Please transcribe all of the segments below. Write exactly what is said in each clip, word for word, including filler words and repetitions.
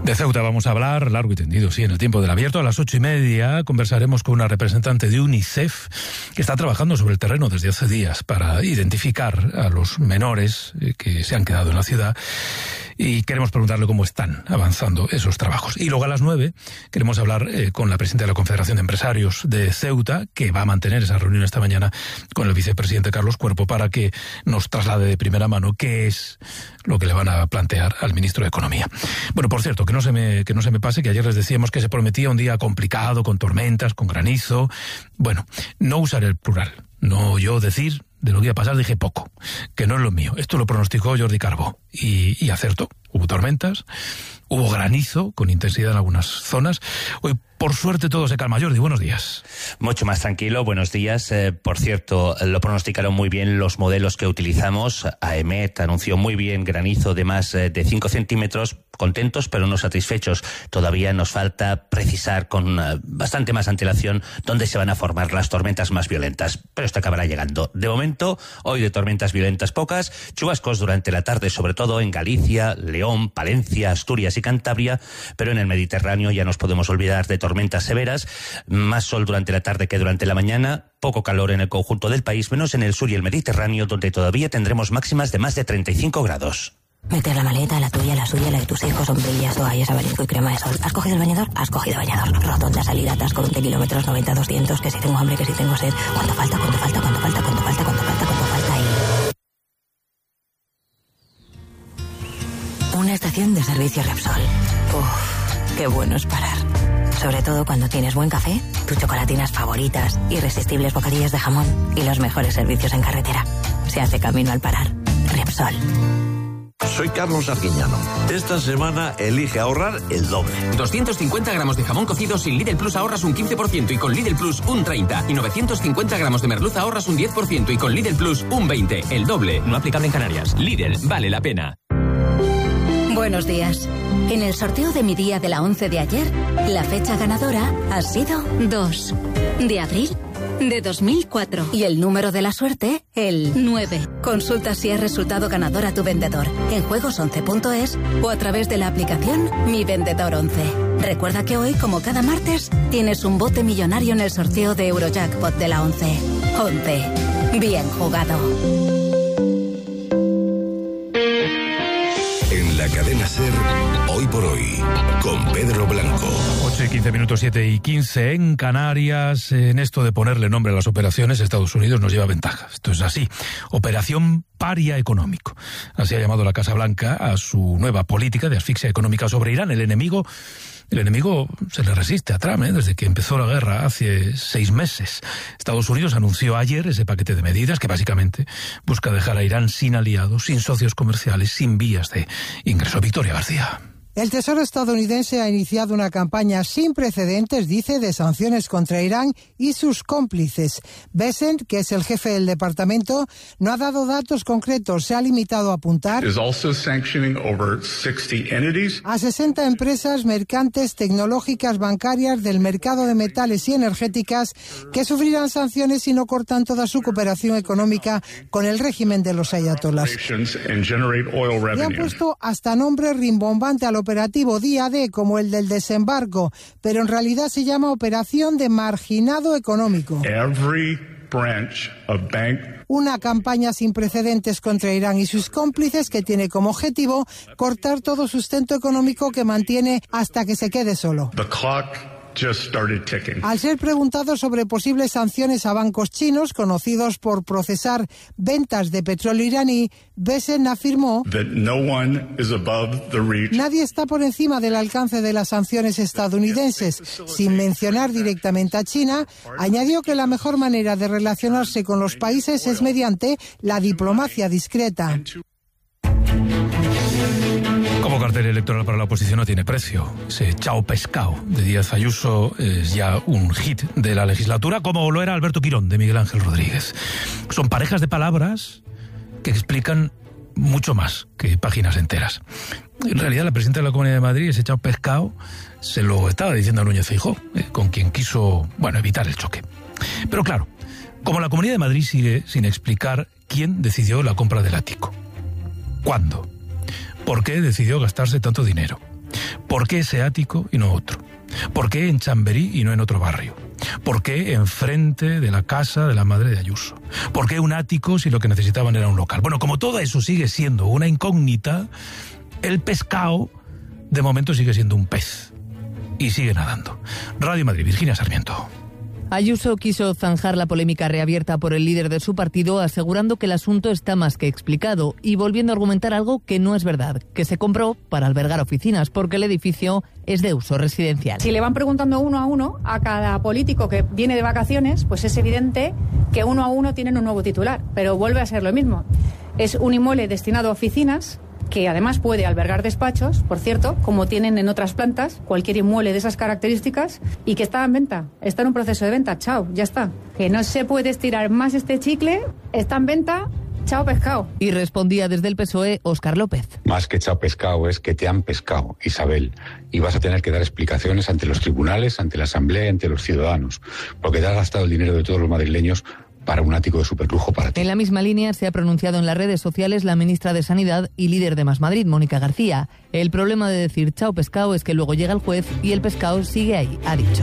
De Ceuta vamos a hablar largo y tendido, sí, en el tiempo del abierto. A las ocho y media conversaremos con una representante de UNICEF que está trabajando sobre el terreno desde hace días para identificar a los menores que se han quedado en la ciudad, y queremos preguntarle cómo están avanzando esos trabajos. Y luego a las nueve queremos hablar eh, con la presidenta de la Confederación de Empresarios de Ceuta, que va a mantener esa reunión esta mañana con el vicepresidente Carlos Cuerpo para que nos traslade de primera mano qué es lo que le van a plantear al ministro de Economía. Bueno, por cierto, que no se me, que no se me pase, que ayer les decíamos que se prometía un día complicado, con tormentas, con granizo. Bueno, no usaré el plural. No yo decir de lo que iba a pasar, dije poco, que no es lo mío. Esto lo pronosticó Jordi Carbó y, y acertó. Hubo tormentas, hubo granizo con intensidad en algunas zonas. Hoy, por suerte, todo se calma. Jordi, buenos días. Mucho más tranquilo, buenos días. Eh, por cierto, lo pronosticaron muy bien los modelos que utilizamos. AEMET anunció muy bien granizo de más de cinco centímetros. Contentos, pero no satisfechos. Todavía nos falta precisar con uh, bastante más antelación dónde se van a formar las tormentas más violentas. Pero esto acabará llegando. De momento, hoy de tormentas violentas pocas, chubascos durante la tarde, sobre todo en Galicia, León, Palencia, Asturias y Cantabria, pero en el Mediterráneo ya nos podemos olvidar de tormentas severas, más sol durante la tarde que durante la mañana, poco calor en el conjunto del país, menos en el sur y el Mediterráneo, donde todavía tendremos máximas de más de treinta y cinco grados. Meter la maleta, la tuya, la suya, la de tus hijos, sombrillas, toallas, abanico y crema de sol. ¿Has cogido el bañador? Has cogido bañador. Rotonda, salida, atasco, veinte kilómetros, noventa, doscientos, que si tengo hambre, que si tengo sed. ¿Cuánto falta? ¿Cuánto falta? ¿Cuánto falta? ¿Cuánto falta? ¿Cuánto falta? ¿Cuánto falta? Y... una estación de servicio Repsol. Uff, qué bueno es parar. Sobre todo cuando tienes buen café, tus chocolatinas favoritas, irresistibles bocadillos de jamón y los mejores servicios en carretera. Se hace camino al parar. Repsol. Soy Carlos Arguiñano. Esta semana elige ahorrar el doble. doscientos cincuenta gramos de jamón cocido sin Lidl Plus ahorras un quince por ciento y con Lidl Plus un treinta por ciento. Y novecientos cincuenta gramos de merluza ahorras un diez por ciento y con Lidl Plus un veinte por ciento. El doble. No aplicable en Canarias. Lidl, vale la pena. Buenos días. En el sorteo de mi día de la once de ayer, la fecha ganadora ha sido dos de abril de dos mil cuatro. Y el número de la suerte, el nueve. Consulta si es resultado ganador a tu vendedor en juegos once punto es o a través de la aplicación Mi Vendedor once. Recuerda que hoy, como cada martes, tienes un bote millonario en el sorteo de Eurojackpot de la once. once. Bien jugado. En la cadena SER, Hoy por Hoy, con Pedro Blanco. ocho y quince minutos, siete y quince en Canarias. En esto de ponerle nombre a las operaciones, Estados Unidos nos lleva ventaja. Esto es así. Operación Paria Económico. Así ha llamado la Casa Blanca a su nueva política de asfixia económica sobre Irán. El enemigo... El enemigo se le resiste a Trump, ¿eh? Desde que empezó la guerra hace seis meses. Estados Unidos anunció ayer ese paquete de medidas que básicamente busca dejar a Irán sin aliados, sin socios comerciales, sin vías de ingreso. Victoria García. El Tesoro estadounidense ha iniciado una campaña sin precedentes, dice, de sanciones contra Irán y sus cómplices. Bessent, que es el jefe del departamento, no ha dado datos concretos. Se ha limitado a apuntar a sesenta empresas mercantes, tecnológicas, bancarias, del mercado de metales y energéticas que sufrirán sanciones si no cortan toda su cooperación económica con el régimen de los ayatolás. Le han puesto hasta nombre rimbombante al operativo día D, como el del desembarco, pero en realidad se llama Operación de Marginado Económico. Una campaña sin precedentes contra Irán y sus cómplices que tiene como objetivo cortar todo sustento económico que mantiene hasta que se quede solo. Al ser preguntado sobre posibles sanciones a bancos chinos conocidos por procesar ventas de petróleo iraní, Bessent afirmó: nadie está por encima del alcance de las sanciones estadounidenses. Sin mencionar directamente a China, añadió que la mejor manera de relacionarse con los países es mediante la diplomacia discreta. Como cartel electoral para la oposición no tiene precio. Ese chao pescado de Díaz Ayuso es ya un hit de la legislatura, como lo era Alberto Quirón de Miguel Ángel Rodríguez. Son parejas de palabras que explican mucho más que páginas enteras. En realidad, la presidenta de la Comunidad de Madrid, ese chao pescado, se lo estaba diciendo a Núñez Feijóo, eh, con quien quiso, bueno, evitar el choque. Pero claro, como la Comunidad de Madrid sigue sin explicar quién decidió la compra del ático, cuándo, por qué decidió gastarse tanto dinero, por ¿Por qué ese ático y no otro? ¿Por qué en Chamberí y no en otro barrio? ¿Por qué enfrente de la casa de la madre de Ayuso? ¿Por qué un ático si lo que necesitaban era un local? Bueno, como todo eso sigue siendo una incógnita, el pescado de momento sigue siendo un pez y sigue nadando. Radio Madrid, Virginia Sarmiento. Ayuso quiso zanjar la polémica reabierta por el líder de su partido, asegurando que el asunto está más que explicado y volviendo a argumentar algo que no es verdad, que se compró para albergar oficinas porque el edificio es de uso residencial. Si le van preguntando uno a uno a cada político que viene de vacaciones, pues es evidente que uno a uno tienen un nuevo titular, pero vuelve a ser lo mismo. Es un inmueble destinado a oficinas, que además puede albergar despachos, por cierto, como tienen en otras plantas, cualquier inmueble de esas características, y que está en venta, está en un proceso de venta, chao, ya está. Que no se puede estirar más este chicle, está en venta, chao pescado. Y respondía desde el P S O E Óscar López. Más que chao pescado es que te han pescado, Isabel, y vas a tener que dar explicaciones ante los tribunales, ante la Asamblea y ante los ciudadanos, porque te has gastado el dinero de todos los madrileños para un ático de superlujo para ti. En la misma línea se ha pronunciado en las redes sociales la ministra de Sanidad y líder de Más Madrid, Mónica García. El problema de decir chao pescado es que luego llega el juez y el pescado sigue ahí, ha dicho.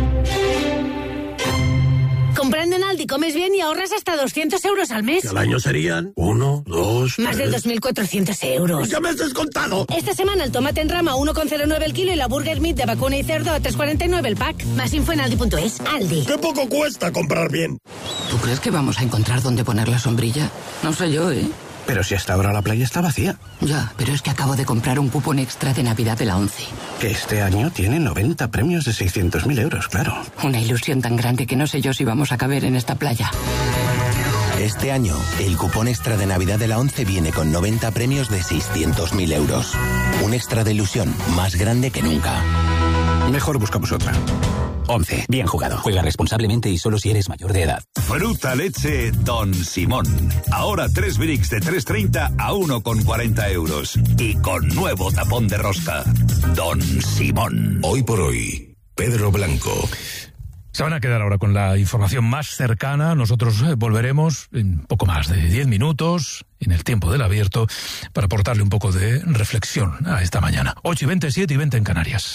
Comprando en Aldi comes bien y ahorras hasta doscientos euros al mes. Al año serían uno, dos, Más tres... de dos mil cuatrocientos euros. ¡Ya me has descontado! Esta semana el tomate en rama a uno coma cero nueve el kilo y la burger meat de vacuna y cerdo a tres coma cuarenta y nueve el pack. Más info en aldi punto es. Aldi. ¡Qué poco cuesta comprar bien! ¿Tú crees que vamos a encontrar dónde poner la sombrilla? No sé yo, ¿eh? Pero si hasta ahora la playa está vacía. Ya, pero es que acabo de comprar un cupón extra de Navidad de la ONCE. Que este año tiene noventa premios de seiscientos mil euros, claro. Una ilusión tan grande que no sé yo si vamos a caber en esta playa. Este año, el cupón extra de Navidad de la ONCE viene con noventa premios de seiscientos mil euros. Un extra de ilusión más grande que nunca. Mejor buscamos otra. once. Bien jugado. Juega responsablemente y solo si eres mayor de edad. Fruta leche Don Simón. Ahora tres bricks de tres treinta a uno con cuarenta euros. Y con nuevo tapón de rosca. Don Simón. Hoy por hoy, Pedro Blanco. Se van a quedar ahora con la información más cercana. Nosotros volveremos en poco más de diez minutos, en el tiempo del abierto, para aportarle un poco de reflexión a esta mañana. ocho y veinte, siete y veinte en Canarias.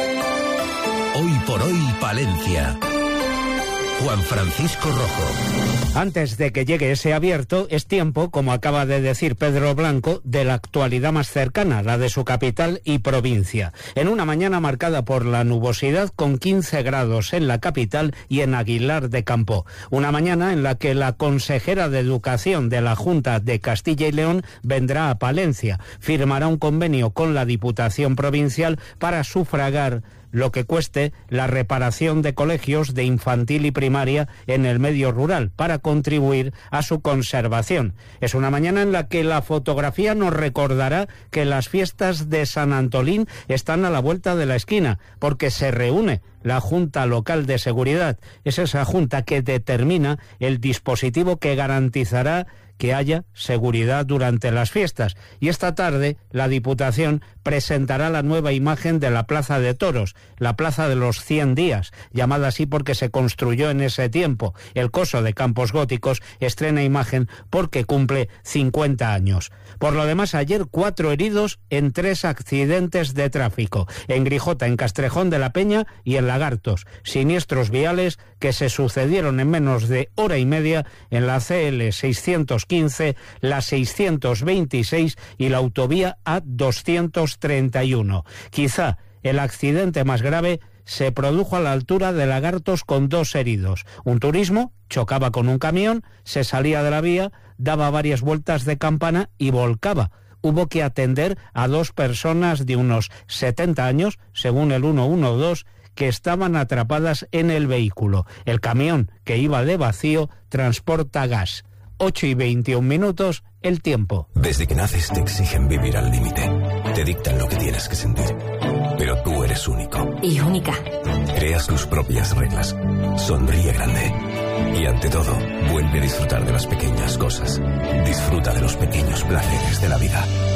Hoy por hoy, Palencia. Juan Francisco Rojo. Antes de que llegue ese abierto, es tiempo, como acaba de decir Pedro Blanco, de la actualidad más cercana, la de su capital y provincia. En una mañana marcada por la nubosidad, con quince grados en la capital y en Aguilar de Campoo. Una mañana en la que la consejera de Educación de la Junta de Castilla y León vendrá a Palencia. Firmará un convenio con la Diputación Provincial para sufragar lo que cueste la reparación de colegios de infantil y primaria en el medio rural para contribuir a su conservación. Es una mañana en la que la fotografía nos recordará que las fiestas de San Antolín están a la vuelta de la esquina, porque se reúne la Junta Local de Seguridad. Es esa junta que determina el dispositivo que garantizará que haya seguridad durante las fiestas. Y esta tarde la Diputación presentará la nueva imagen de la Plaza de Toros, la Plaza de los cien días, llamada así porque se construyó en ese tiempo. El Coso de Campos Góticos estrena imagen porque cumple cincuenta años. Por lo demás, ayer cuatro heridos en tres accidentes de tráfico, en Grijota, en Castrejón de la Peña y en Lagartos. Siniestros viales que se sucedieron en menos de hora y media en la C L seiscientos quince, la seiscientos veintiséis y la autovía A doscientos treinta y uno. Quizá el accidente más grave se produjo a la altura de Lagartos con dos heridos. Un turismo chocaba con un camión, se salía de la vía, daba varias vueltas de campana y volcaba. Hubo que atender a dos personas de unos setenta años, según el ciento doce, que estaban atrapadas en el vehículo. El camión, que iba de vacío, transporta gas. ocho y veintiún minutos, el tiempo. Desde que naces te exigen vivir al límite. Te dictan lo que tienes que sentir. Pero tú eres único. Y única. Creas tus propias reglas. Sonríe grande. Y ante todo, vuelve a disfrutar de las pequeñas cosas. Disfruta de los pequeños placeres de la vida.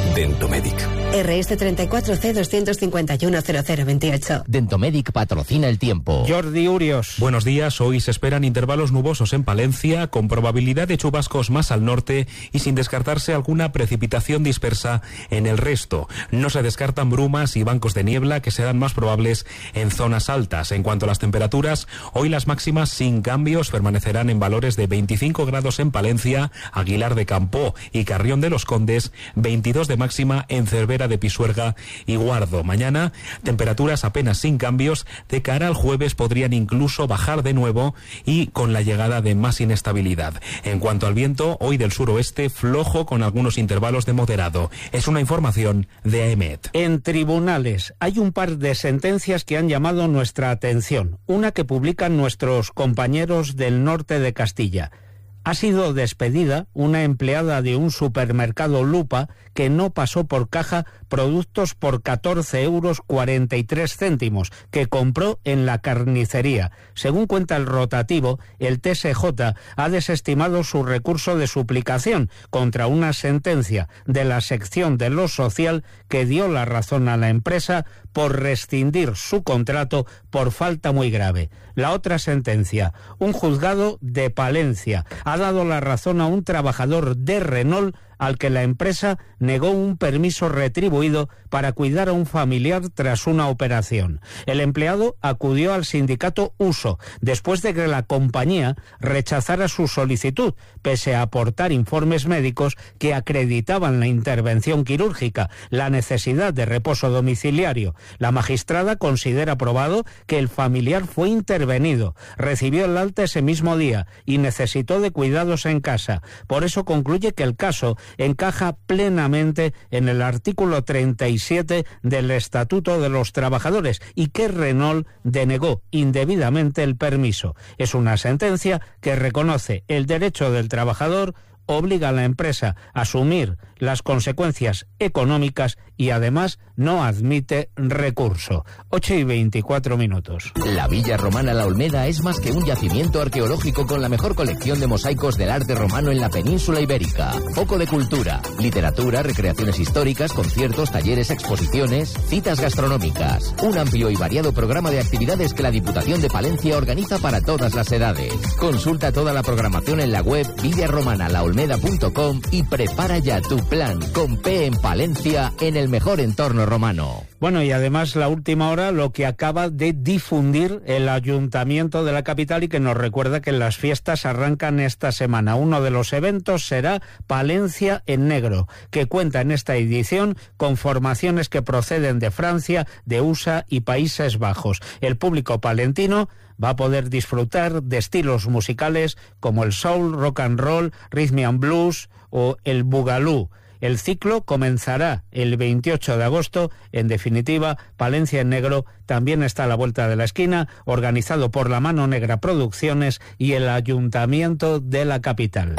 Dentomedic. R S treinta y cuatro C dos cinco uno cero cero veintiocho. Dentomedic patrocina el tiempo. Jordi Urios. Buenos días. Hoy se esperan intervalos nubosos en Palencia, con probabilidad de chubascos más al norte y sin descartarse alguna precipitación dispersa en el resto. No se descartan brumas y bancos de niebla, que serán más probables en zonas altas. En cuanto a las temperaturas, hoy las máximas sin cambios permanecerán en valores de veinticinco grados en Palencia, Aguilar de Campoo y Carrión de los Condes, veintidós de máxima en Cervera de Pisuerga y Guardo. Mañana, temperaturas apenas sin cambios. De cara al jueves podrían incluso bajar de nuevo y con la llegada de más inestabilidad. En cuanto al viento, hoy del suroeste, flojo con algunos intervalos de moderado. Es una información de A E M E T. En tribunales hay un par de sentencias que han llamado nuestra atención. Una que publican nuestros compañeros del norte de Castilla. Ha sido despedida una empleada de un supermercado Lupa que no pasó por caja productos por catorce euros cuarenta y tres céntimos que compró en la carnicería. Según cuenta el rotativo, el T S J ha desestimado su recurso de suplicación contra una sentencia de la sección de lo social que dio la razón a la empresa por rescindir su contrato por falta muy grave. La otra sentencia, un juzgado de Palencia ha dado la razón a un trabajador de Renault al que la empresa negó un permiso retribuido para cuidar a un familiar tras una operación. El empleado acudió al sindicato Uso después de que la compañía rechazara su solicitud, pese a aportar informes médicos que acreditaban la intervención quirúrgica, la necesidad de reposo domiciliario. La magistrada considera probado que el familiar fue intervenido, recibió el alta ese mismo día y necesitó de cuidados en casa. Por eso concluye que el caso encaja plenamente en el artículo treinta y siete del Estatuto de los Trabajadores y que Renault denegó indebidamente el permiso. Es una sentencia que reconoce el derecho del trabajador, obliga a la empresa a asumir las consecuencias económicas y además no admite recurso. ocho y veinticuatro minutos. La Villa Romana La Olmeda es más que un yacimiento arqueológico con la mejor colección de mosaicos del arte romano en la península ibérica. Foco de cultura, literatura, recreaciones históricas, conciertos, talleres, exposiciones, citas gastronómicas. Un amplio y variado programa de actividades que la Diputación de Palencia organiza para todas las edades. Consulta toda la programación en la web villa romana la olmeda punto com y prepara ya tu plan con P en Palencia en el mejor entorno romano. Bueno, y además la última hora lo que acaba de difundir el Ayuntamiento de la capital y que nos recuerda que las fiestas arrancan esta semana. Uno de los eventos será Palencia en Negro, que cuenta en esta edición con formaciones que proceden de Francia, de U S A y Países Bajos. El público palentino va a poder disfrutar de estilos musicales como el soul, rock and roll, rhythm and blues o el boogaloo. El ciclo comenzará el veintiocho de agosto. En definitiva, Palencia en Negro también está a la vuelta de la esquina, organizado por La Mano Negra Producciones y el Ayuntamiento de la capital.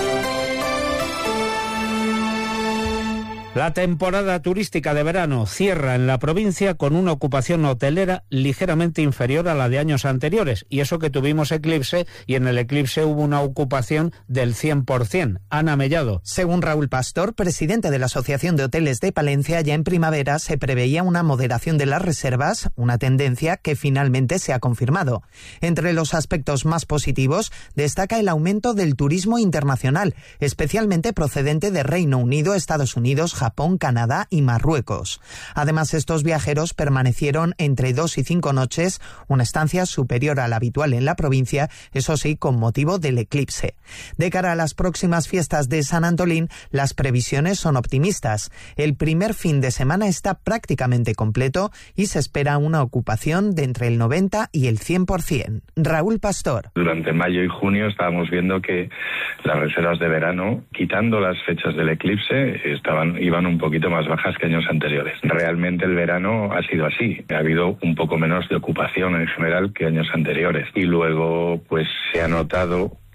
La temporada turística de verano cierra en la provincia con una ocupación hotelera ligeramente inferior a la de años anteriores, y eso que tuvimos eclipse, y en el eclipse hubo una ocupación del cien por ciento. Ana Mellado. Según Raúl Pastor, presidente de la Asociación de Hoteles de Palencia, ya en primavera se preveía una moderación de las reservas, una tendencia que finalmente se ha confirmado. Entre los aspectos más positivos destaca el aumento del turismo internacional, especialmente procedente de Reino Unido, Estados Unidos, Japón, Japón, Canadá y Marruecos. Además, estos viajeros permanecieron entre dos y cinco noches, una estancia superior a la habitual en la provincia, eso sí, con motivo del eclipse. De cara a las próximas fiestas de San Antolín, las previsiones son optimistas. El primer fin de semana está prácticamente completo y se espera una ocupación de entre el noventa y el cien por ciento. Raúl Pastor. Durante mayo y junio estábamos viendo que las reservas de verano, quitando las fechas del eclipse, estaban iban un poquito más bajas que años anteriores. Realmente el verano ha sido así. Ha habido un poco menos de ocupación en general que años anteriores. Y luego, pues se ha notado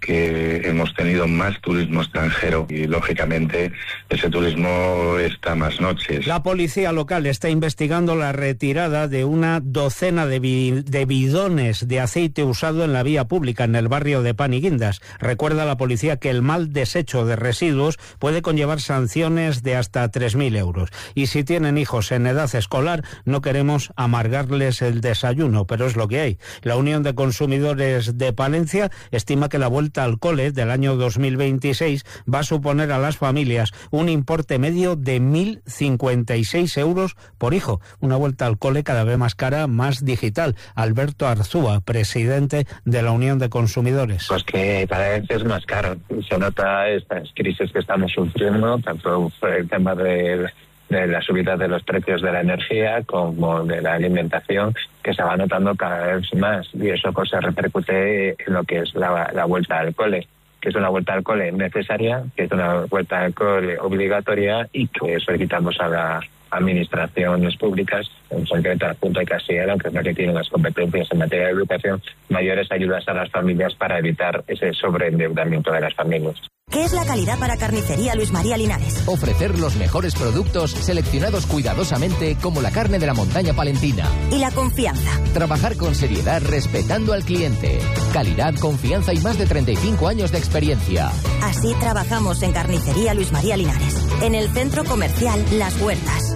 que hemos tenido más turismo extranjero y, lógicamente, ese turismo está más noches. La policía local está investigando la retirada de una docena de, bi- de bidones de aceite usado en la vía pública en el barrio de Paniguindas. Recuerda la policía que el mal desecho de residuos puede conllevar sanciones de hasta tres mil euros. Y si tienen hijos en edad escolar, no queremos amargarles el desayuno, pero es lo que hay. La Unión de Consumidores de Palencia estima que la vuelta al cole del año dos mil veintiséis va a suponer a las familias un importe medio de mil cincuenta y seis euros por hijo. Una vuelta al cole cada vez más cara, más digital. Alberto Arzúa, presidente de la Unión de Consumidores. Pues que cada vez es más caro. Se nota estas crisis que estamos sufriendo, tanto por el tema de... de la subida de los precios de la energía como de la alimentación, que se va notando cada vez más, y eso pues se repercute en lo que es la, la vuelta al cole, que es una vuelta al cole necesaria, que es una vuelta al cole obligatoria y que solicitamos a las administraciones públicas, en concreto a la Junta de Castilla, que es la que tiene las competencias en materia de educación, mayores ayudas a las familias para evitar ese sobreendeudamiento de las familias. ¿Qué es la calidad para Carnicería Luis María Linares? Ofrecer los mejores productos seleccionados cuidadosamente como la carne de la montaña palentina. ¿Y la confianza? Trabajar con seriedad respetando al cliente. Calidad, confianza y más de treinta y cinco años de experiencia. Así trabajamos en Carnicería Luis María Linares, en el centro comercial Las Huertas.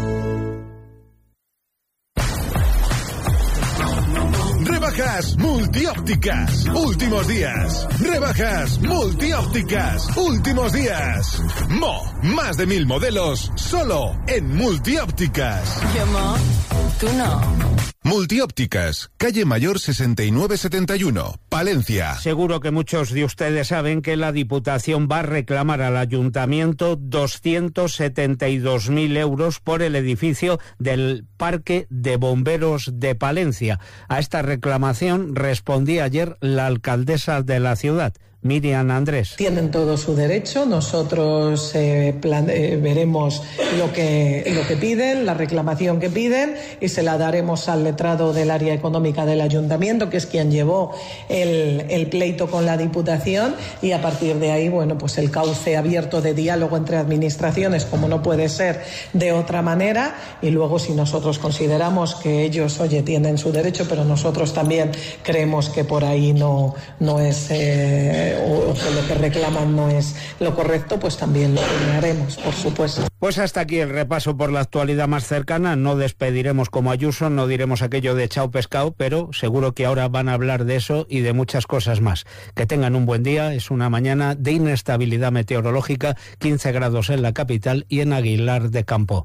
Rebajas multiópticas, últimos días. Rebajas multiópticas, últimos días. Mo, más de mil modelos, solo en multiópticas. Yo, Mo, tú no. Multiópticas, calle Mayor sesenta y nueve setenta y uno, Palencia. Seguro que muchos de ustedes saben que la Diputación va a reclamar al Ayuntamiento doscientos setenta y dos mil euros por el edificio del Parque de Bomberos de Palencia. A esta reclamación respondía ayer la alcaldesa de la ciudad, Miriam Andrés. Tienen todo su derecho. Nosotros eh, plan, eh, veremos lo que, lo que piden, la reclamación que piden, y se la daremos al letrado del área económica del ayuntamiento, que es quien llevó el, el pleito con la Diputación, y a partir de ahí, bueno, pues el cauce abierto de diálogo entre administraciones, como no puede ser de otra manera, y luego si nosotros consideramos que ellos, oye, tienen su derecho, pero nosotros también creemos que por ahí no, no es... Eh, o que lo que reclaman no es lo correcto, pues también lo haremos, por supuesto. Pues hasta aquí el repaso por la actualidad más cercana. No despediremos como Ayuso, no diremos aquello de chao pescado, pero seguro que ahora van a hablar de eso y de muchas cosas más. Que tengan un buen día. Es una mañana de inestabilidad meteorológica, quince grados en la capital y en Aguilar de Campo.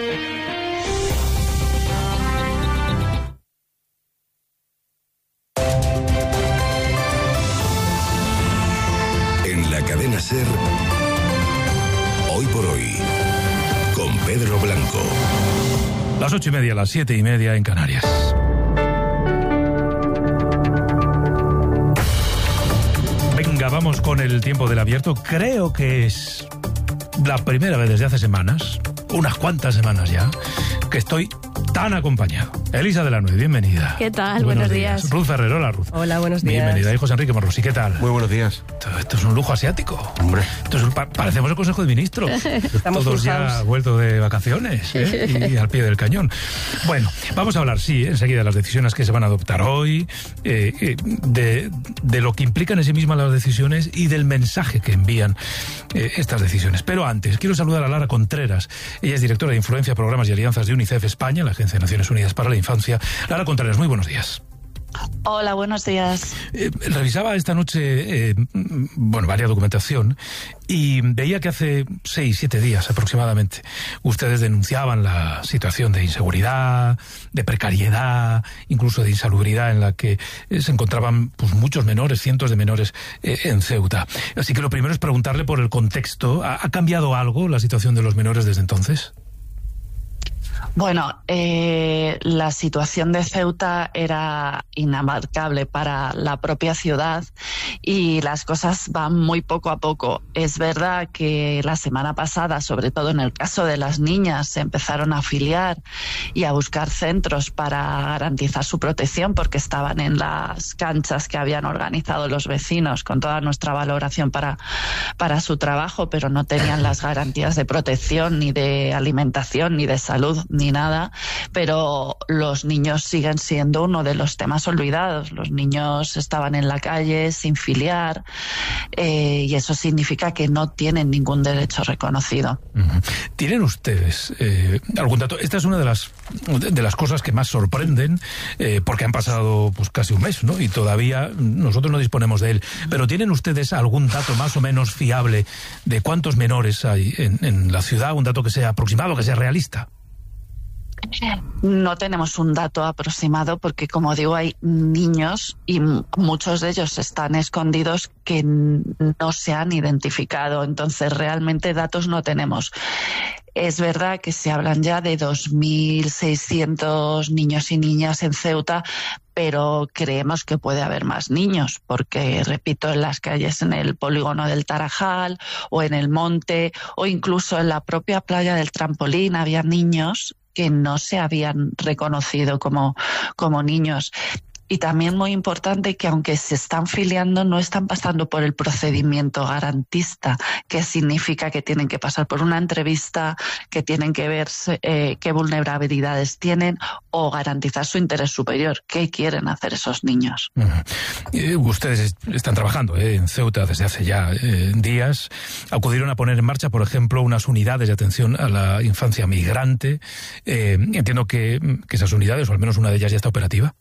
Cadena SER, Hoy por Hoy, con Pedro Blanco. Las ocho y media, las siete y media en Canarias. Venga, vamos con el tiempo del abierto. Creo que es la primera vez desde hace semanas, unas cuantas semanas ya, que estoy tan acompañado. Elisa de la Nuez, bienvenida. ¿Qué tal? Buenos, buenos días. días. Ruth Ferrero, hola Ruth. Hola, buenos días. Bienvenida. Y José Enrique Morrosi, ¿qué tal? Muy buenos días. Esto, esto es un lujo asiático. Hombre. Esto es un, pa parecemos el Consejo de Ministros. Estamos Todos ya vueltos de vacaciones, ¿eh? y, y al pie del cañón. Bueno, vamos a hablar, sí, enseguida de las decisiones que se van a adoptar hoy, eh, de, de lo que implican en sí mismas las decisiones y del mensaje que envían eh, estas decisiones. Pero antes, quiero saludar a Lara Contreras. Ella es directora de Influencia, Programas y Alianzas de UNICEF España, la Agencia de Naciones Unidas para la Infancia. Lara Contreras, muy buenos días. Hola, buenos días. Eh, revisaba esta noche, eh, bueno, varias documentación y veía que hace seis, siete días aproximadamente ustedes denunciaban la situación de inseguridad, de precariedad, incluso de insalubridad en la que eh, se encontraban pues, muchos menores, cientos de menores eh, en Ceuta. Así que lo primero es preguntarle por el contexto. ¿Ha, ha cambiado algo la situación de los menores desde entonces? Bueno, eh, la situación de Ceuta era inabarcable para la propia ciudad y las cosas van muy poco a poco. Es verdad que la semana pasada, sobre todo en el caso de las niñas, se empezaron a afiliar y a buscar centros para garantizar su protección porque estaban en las canchas que habían organizado los vecinos, con toda nuestra valoración para, para su trabajo, pero no tenían las garantías de protección, ni de alimentación, ni de salud, ni nada, pero los niños siguen siendo uno de los temas olvidados. Los niños estaban en la calle sin filiar eh, y eso significa que no tienen ningún derecho reconocido. Uh-huh. ¿Tienen ustedes eh, algún dato? Esta es una de las de las cosas que más sorprenden eh, porque han pasado pues casi un mes, ¿no? Y todavía nosotros no disponemos de él. Pero ¿tienen ustedes algún dato más o menos fiable de cuántos menores hay en, en la ciudad? Un dato que sea aproximado, que sea realista. No tenemos un dato aproximado porque, como digo, hay niños y muchos de ellos están escondidos que no se han identificado. Entonces, realmente datos no tenemos. Es verdad que se hablan ya de dos mil seiscientos niños y niñas en Ceuta, pero creemos que puede haber más niños, porque, repito, en las calles, en el polígono del Tarajal o en el monte o incluso en la propia playa del Trampolín había niños que no se habían reconocido como, como niños. Y también muy importante que aunque se están filiando no están pasando por el procedimiento garantista, que significa que tienen que pasar por una entrevista, que tienen que ver eh, qué vulnerabilidades tienen o garantizar su interés superior. ¿Qué quieren hacer esos niños? Uh-huh. Eh, ustedes están trabajando eh, en Ceuta desde hace ya eh, días. Acudieron a poner en marcha, por ejemplo, unas unidades de atención a la infancia migrante. Eh, entiendo que, que esas unidades, o al menos una de ellas, ya está operativa.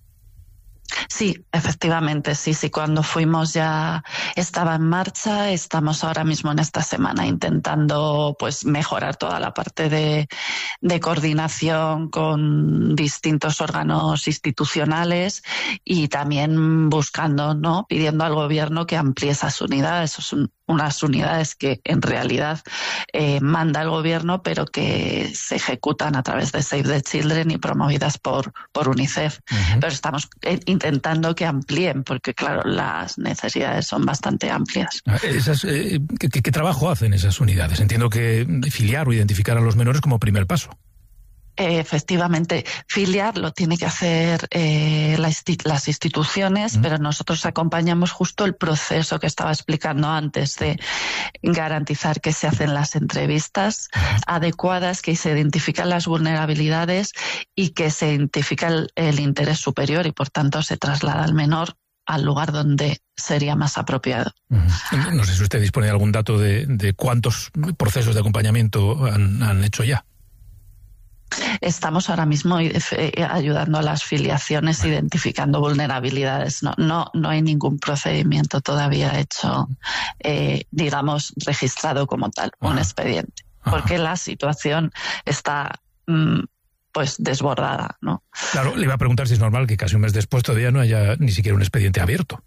Sí, efectivamente, sí, sí. Cuando fuimos ya estaba en marcha. Estamos ahora mismo en esta semana intentando pues mejorar toda la parte de, de coordinación con distintos órganos institucionales y también buscando, ¿no? Pidiendo al gobierno que amplíe esas unidades. Son unas unidades que en realidad eh, manda el gobierno, pero que se ejecutan a través de Save the Children y promovidas por, por UNICEF. Uh-huh. Pero estamos eh, intentando que amplíen, porque claro, las necesidades son bastante amplias. Esas, eh, ¿qué, qué trabajo hacen esas unidades? Entiendo que filiar o identificar a los menores como primer paso. Efectivamente, filiar lo tiene que hacer eh, la insti- las instituciones, mm. pero nosotros acompañamos justo el proceso que estaba explicando antes de garantizar que se hacen las entrevistas mm. adecuadas, que se identifican las vulnerabilidades y que se identifica el, el interés superior y por tanto se traslada al menor al lugar donde sería más apropiado. Mm. No sé si usted dispone de algún dato de, de cuántos procesos de acompañamiento han, han hecho ya. Estamos ahora mismo ayudando a las filiaciones, identificando vulnerabilidades. No, no, no hay ningún procedimiento todavía hecho, eh, digamos, registrado como tal, Ajá. un expediente, Ajá. porque la situación está mm, pues desbordada, ¿no? Claro, le iba a preguntar si es normal que casi un mes después todavía no haya ni siquiera un expediente abierto.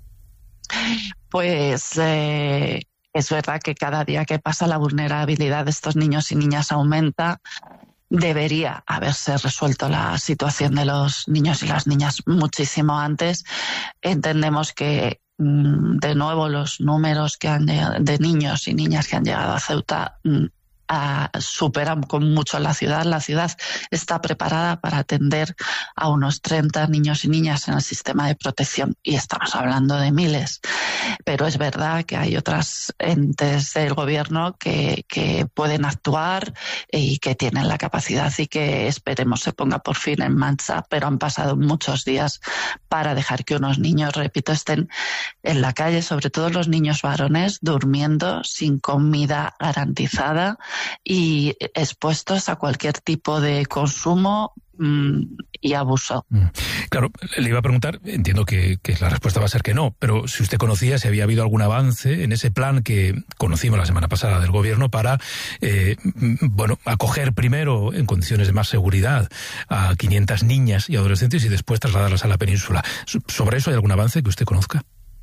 Pues eh, es verdad que cada día que pasa la vulnerabilidad de estos niños y niñas aumenta. Debería haberse resuelto la situación de los niños y las niñas muchísimo antes. Entendemos que, de nuevo, los números que han de niños y niñas que han llegado a Ceuta Uh, superan con mucho la ciudad. La ciudad está preparada para atender a unos treinta niños y niñas en el sistema de protección y estamos hablando de miles. Pero es verdad que hay otras entes del gobierno que, que pueden actuar y que tienen la capacidad y que esperemos se ponga por fin en marcha, pero han pasado muchos días para dejar que unos niños, repito, estén en la calle, sobre todo los niños varones, durmiendo sin comida garantizada y expuestos a cualquier tipo de consumo mmm, y abuso. Claro, le iba a preguntar, entiendo que, que la respuesta va a ser que no, pero si usted conocía si había habido algún avance en ese plan que conocimos la semana pasada del gobierno para, eh, bueno, acoger primero en condiciones de más seguridad a quinientas niñas y adolescentes y después trasladarlas a la península. ¿Sobre eso hay algún avance que usted conozca?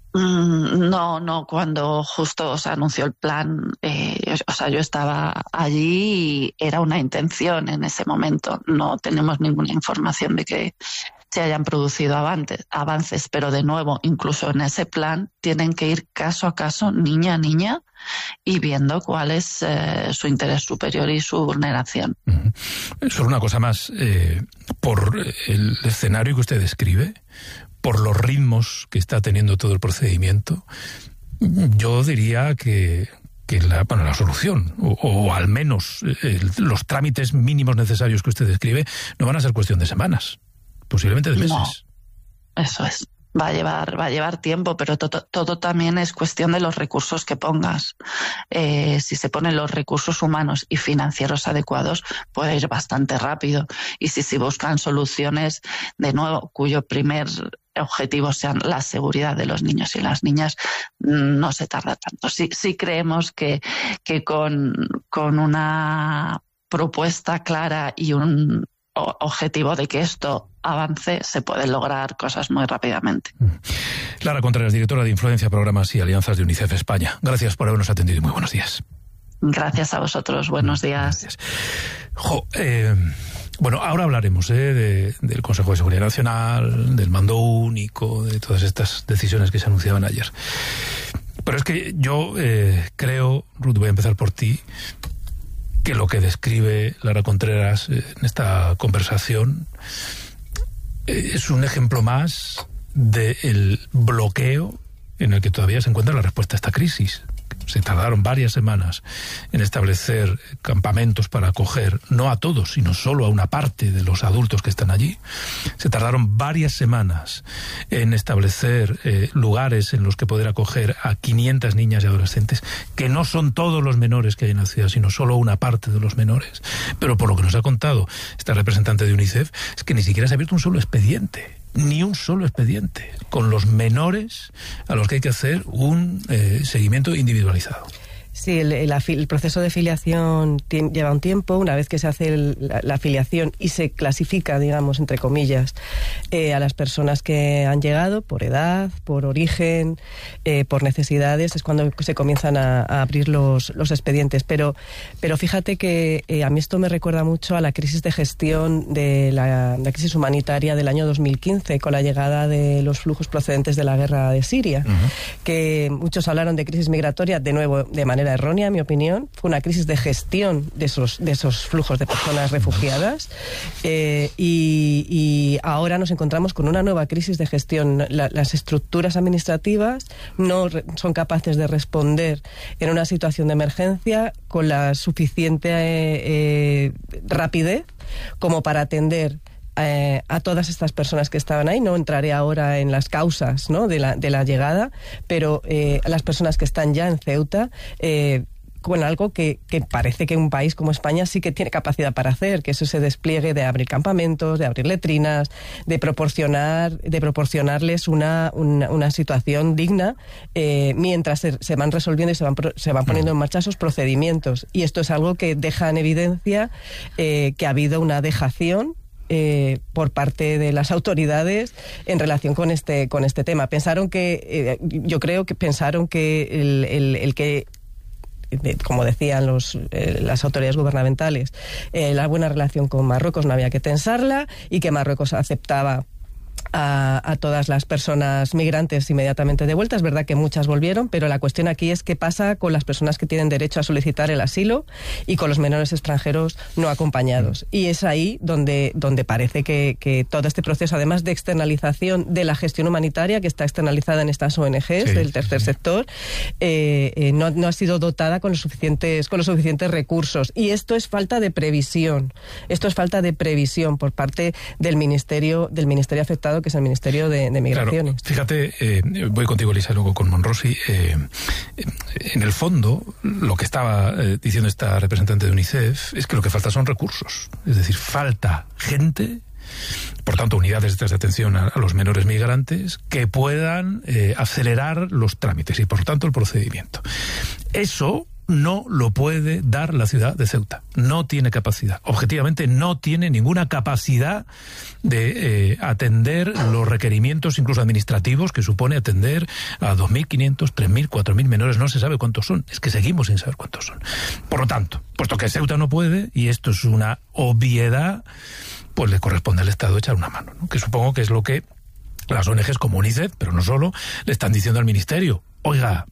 No, no, cuando justo se anunció el plan, eh, o sea, yo estaba allí y era una intención en ese momento. No tenemos ninguna información de que se hayan producido avances, avances, pero de nuevo, incluso en ese plan, tienen que ir caso a caso, niña a niña, y viendo cuál es eh, su interés superior y su vulneración. Uh-huh. Solo una cosa más, eh, por el escenario que usted describe, por los ritmos que está teniendo todo el procedimiento, yo diría que, que la, bueno, la solución, o, o al menos eh, los trámites mínimos necesarios que usted describe, no van a ser cuestión de semanas, posiblemente de meses. No, eso es. Va a llevar, va a llevar tiempo, pero todo, todo también es cuestión de los recursos que pongas. Eh, si se ponen los recursos humanos y financieros adecuados, puede ir bastante rápido. Y si se buscan soluciones, de nuevo, cuyo primer objetivo sean la seguridad de los niños y las niñas, no se tarda tanto. Sí, sí creemos que, que con, con una propuesta clara y un objetivo de que esto avance, se pueden lograr cosas muy rápidamente. Lara Contreras, directora de Influencia, Programas y Alianzas de UNICEF España. Gracias por habernos atendido y muy buenos días. Gracias a vosotros, buenos días. Gracias. Jo, eh, bueno, ahora hablaremos eh, de, del Consejo de Seguridad Nacional, del mando único, de todas estas decisiones que se anunciaban ayer. Pero es que yo eh, creo, Ruth, voy a empezar por ti, que lo que describe Lara Contreras en esta conversación es un ejemplo más del bloqueo en el que todavía se encuentra la respuesta a esta crisis. Se tardaron varias semanas en establecer campamentos para acoger, no a todos, sino solo a una parte de los adultos que están allí. Se tardaron varias semanas en establecer eh, lugares en los que poder acoger a quinientas niñas y adolescentes, que no son todos los menores que hay en la ciudad, sino solo una parte de los menores. Pero por lo que nos ha contado esta representante de UNICEF, es que ni siquiera se ha abierto un solo expediente. Ni un solo expediente con los menores a los que hay que hacer un eh, seguimiento individualizado. Sí, el, el, el proceso de filiación lleva un tiempo. Una vez que se hace el, la, la afiliación y se clasifica, digamos, entre comillas, eh, a las personas que han llegado por edad, por origen, eh, por necesidades, es cuando se comienzan a, a abrir los, los expedientes. Pero, pero fíjate que eh, a mí esto me recuerda mucho a la crisis de gestión de la, la crisis humanitaria del año dos mil quince, con la llegada de los flujos procedentes de la guerra de Siria, uh-huh. que muchos hablaron de crisis migratoria, de nuevo, de manera errónea, en mi opinión. Fue una crisis de gestión de esos, de esos flujos de personas refugiadas, eh, y, y ahora nos encontramos con una nueva crisis de gestión. La, las estructuras administrativas no re, son capaces de responder en una situación de emergencia con la suficiente eh, eh, rapidez como para atender Eh, a todas estas personas que estaban ahí. No entraré ahora en las causas, ¿no?, de la, de la llegada, pero eh, las personas que están ya en Ceuta, eh, con algo que, que parece que un país como España sí que tiene capacidad para hacer, que es ese despliegue de abrir campamentos, de abrir letrinas, de proporcionar, de proporcionarles una, una, una situación digna, eh, mientras se, se van resolviendo y se van, se van poniendo en marcha esos procedimientos. Y esto es algo que deja en evidencia eh, que ha habido una dejación Eh, por parte de las autoridades en relación con este con este tema. Pensaron que, eh, yo creo que pensaron que el, el, el que, como decían los, eh, las autoridades gubernamentales, eh, la buena relación con Marruecos no había que tensarla y que Marruecos aceptaba A, a todas las personas migrantes inmediatamente de vuelta. Es verdad que muchas volvieron, pero la cuestión aquí es qué pasa con las personas que tienen derecho a solicitar el asilo y con los menores extranjeros no acompañados. Y es ahí donde, donde parece que, que todo este proceso, además de externalización de la gestión humanitaria, que está externalizada en estas O N Ges, sí, del tercer sí. sector, eh, eh, no, no ha sido dotada con los suficientes, con los suficientes recursos. Y esto es falta de previsión. Esto es falta de previsión por parte del ministerio, del ministerio afectado, que es el Ministerio de, de Migraciones. Claro, fíjate, eh, voy contigo, Lisa, luego con Monrosi. Eh, en el fondo, lo que estaba eh, diciendo esta representante de UNICEF es que lo que falta son recursos. Es decir, falta gente, por tanto, unidades de atención a, a los menores migrantes que puedan eh, acelerar los trámites y, por tanto, el procedimiento. Eso no lo puede dar la ciudad de Ceuta. No tiene capacidad. Objetivamente no tiene ninguna capacidad de eh, atender los requerimientos, incluso administrativos, que supone atender a dos mil quinientos, tres mil, cuatro mil menores. No se sabe cuántos son. Es que seguimos sin saber cuántos son. Por lo tanto, puesto que Ceuta no puede, y esto es una obviedad, pues le corresponde al Estado echar una mano, ¿no? Que supongo que es lo que las O N Ges como UNICEF, pero no solo, le están diciendo al Ministerio: oiga,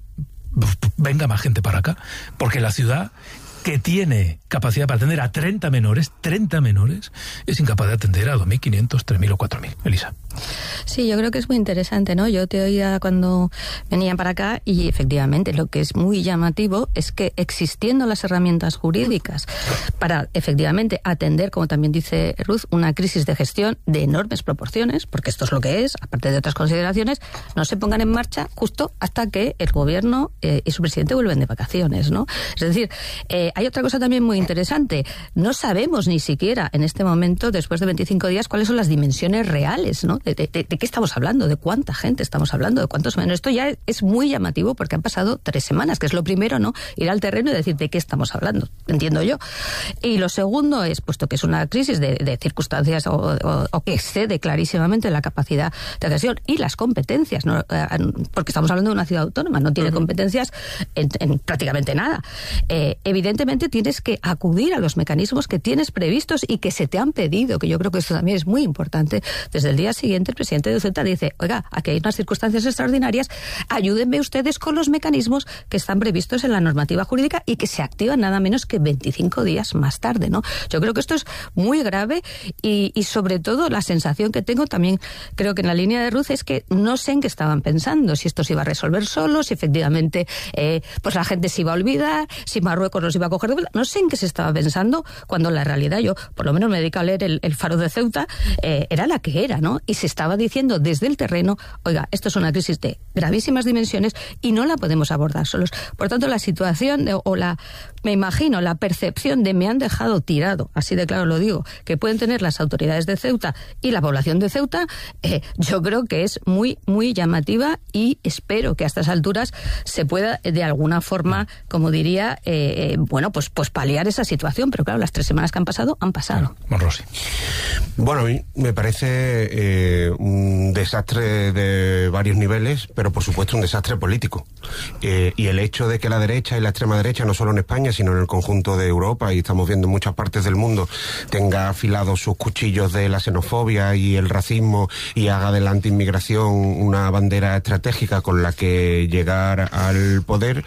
venga más gente para acá, porque la ciudad, que tiene capacidad para atender a treinta menores, treinta menores, es incapaz de atender a dos mil quinientos, tres mil o cuatro mil. Elisa. Sí, yo creo que es muy interesante, ¿no? Yo te oía cuando venían para acá y efectivamente lo que es muy llamativo es que existiendo las herramientas jurídicas para efectivamente atender, como también dice Ruth, una crisis de gestión de enormes proporciones, porque esto es lo que es, aparte de otras consideraciones, no se pongan en marcha justo hasta que el gobierno eh, y su presidente vuelven de vacaciones, ¿no? Es decir, eh, hay otra cosa también muy interesante. No sabemos ni siquiera en este momento, después de veinticinco días, cuáles son las dimensiones reales, ¿no? De, de, de, ¿De qué estamos hablando? ¿De cuánta gente estamos hablando? ¿De cuántos menos? Esto ya es muy llamativo porque han pasado tres semanas, que es lo primero, ¿no? Ir al terreno y decir de qué estamos hablando, entiendo yo. Y lo segundo es, puesto que es una crisis de, de circunstancias o, o, o que excede clarísimamente la capacidad de gestión y las competencias, ¿no? Porque estamos hablando de una ciudad autónoma, no tiene competencias en, en prácticamente nada. Eh, evidentemente tienes que acudir a los mecanismos que tienes previstos y que se te han pedido, que yo creo que esto también es muy importante. Desde el día siguiente el presidente de Ceuta dice: oiga, aquí hay unas circunstancias extraordinarias, ayúdenme ustedes con los mecanismos que están previstos en la normativa jurídica y que se activan nada menos que veinticinco días más tarde, ¿no? Yo creo que esto es muy grave y, y sobre todo la sensación que tengo también, creo que en la línea de Ruth, es que no sé en qué estaban pensando, si esto se iba a resolver solo, si efectivamente eh, pues la gente se iba a olvidar, si Marruecos los iba a coger de vuelta. No sé en qué se estaba pensando, cuando la realidad, yo por lo menos me dedico a leer el, el Faro de Ceuta, eh, era la que era, ¿no? Y se estaba diciendo desde el terreno: oiga, esto es una crisis de gravísimas dimensiones y no la podemos abordar solos. Por tanto, la situación de, o la, me imagino, la percepción de me han dejado tirado, así de claro lo digo, que pueden tener las autoridades de Ceuta y la población de Ceuta, eh, yo creo que es muy, muy llamativa y espero que a estas alturas se pueda de alguna forma, como diría, eh, eh, bueno, pues, pues paliar esa situación. Pero claro, las tres semanas que han pasado, han pasado. Claro. Bueno, a mí me parece eh, un desastre de varios niveles, pero por supuesto un desastre político. Eh, y el hecho de que la derecha y la extrema derecha, no solo en España, sino en el conjunto de Europa, y estamos viendo en muchas partes del mundo, tenga afilados sus cuchillos de la xenofobia y el racismo y haga de la antiinmigración una bandera estratégica con la que llegar al poder,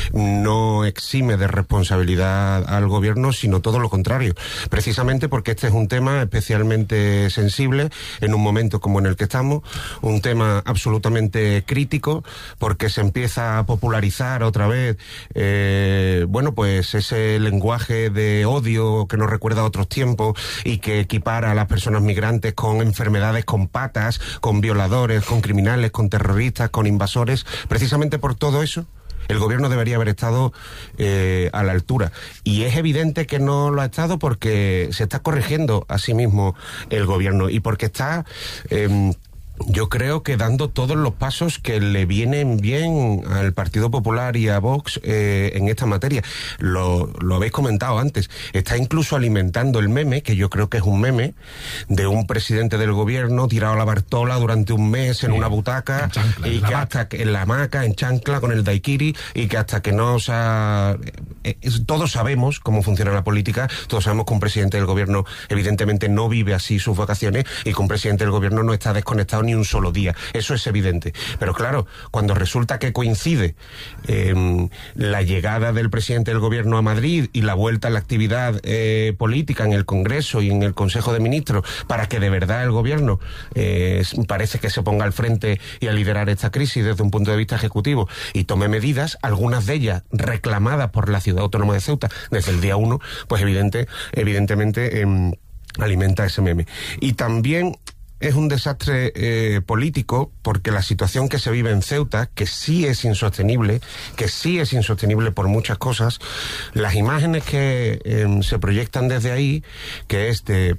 no exime de responsabilidad al gobierno, sino todo lo contrario. Precisamente porque este es un tema especialmente sensible en un momento como en el que estamos, un tema absolutamente crítico, porque se empieza a popularizar otra vez, eh, bueno, pues ese lenguaje de odio que nos recuerda a otros tiempos y que equipara a las personas migrantes con enfermedades, con patas, con violadores, con criminales, con terroristas, con invasores. Precisamente por todo eso, el gobierno debería haber estado eh, a la altura. Y es evidente que no lo ha estado porque se está corrigiendo a sí mismo el gobierno y porque está... Eh, yo creo que dando todos los pasos que le vienen bien al Partido Popular y a Vox eh, en esta materia. Lo, lo habéis comentado antes. Está incluso alimentando el meme, que yo creo que es un meme, de un presidente del gobierno tirado a la Bartola durante un mes en sí, una butaca, en chancla, y en que hasta que en la hamaca, en chancla, con el daiquiri, y que hasta que no se ha... Eh, todos sabemos cómo funciona la política, todos sabemos que un presidente del gobierno evidentemente no vive así sus vacaciones y que un presidente del gobierno no está desconectado ni un solo día. Eso es evidente. Pero claro, cuando resulta que coincide eh, la llegada del presidente del gobierno a Madrid y la vuelta a la actividad eh, política en el Congreso y en el Consejo de Ministros para que de verdad el gobierno eh, parece que se ponga al frente y a liderar esta crisis desde un punto de vista ejecutivo y tome medidas, algunas de ellas reclamadas por la Ciudad Autónoma de Ceuta desde el día uno, pues evidente, evidentemente eh, alimenta ese meme. Y también es un desastre eh, político porque la situación que se vive en Ceuta, que sí es insostenible, que sí es insostenible por muchas cosas, las imágenes que eh, se proyectan desde ahí, que es de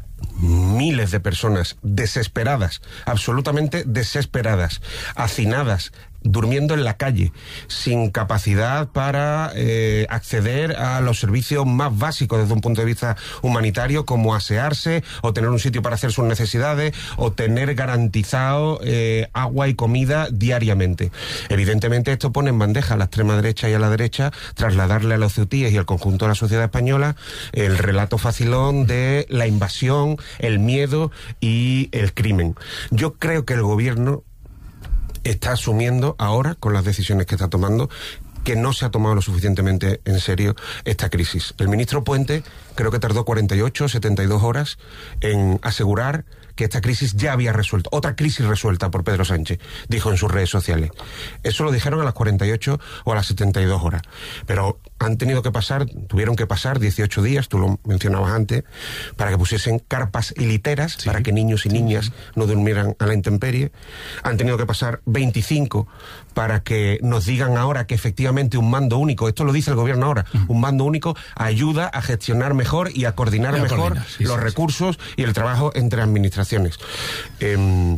miles de personas desesperadas, absolutamente desesperadas, hacinadas, durmiendo en la calle, sin capacidad para eh, acceder a los servicios más básicos desde un punto de vista humanitario, como asearse o tener un sitio para hacer sus necesidades o tener garantizado eh, agua y comida diariamente. Evidentemente esto pone en bandeja a la extrema derecha y a la derecha trasladarle a los ceutíes y al conjunto de la sociedad española el relato facilón de la invasión, el miedo y el crimen. Yo creo que el gobierno está asumiendo ahora, con las decisiones que está tomando, que no se ha tomado lo suficientemente en serio esta crisis. El ministro Puente creo que tardó cuarenta y ocho, setenta y dos horas en asegurar que esta crisis ya había resuelto. Otra crisis resuelta por Pedro Sánchez, dijo en sus redes sociales. Eso lo dijeron a las cuarenta y ocho o a las setenta y dos horas. Pero han tenido que pasar, tuvieron que pasar dieciocho días, tú lo mencionabas antes, para que pusiesen carpas y literas, sí, para que niños y niñas no durmieran a la intemperie. Han tenido que pasar veinticinco para que nos digan ahora que efectivamente un mando único, esto lo dice el gobierno ahora, uh-huh. un mando único ayuda a gestionar mejor y a coordinar y a mejor coordinar, sí, los sí, recursos sí. y el trabajo entre administraciones. Eh,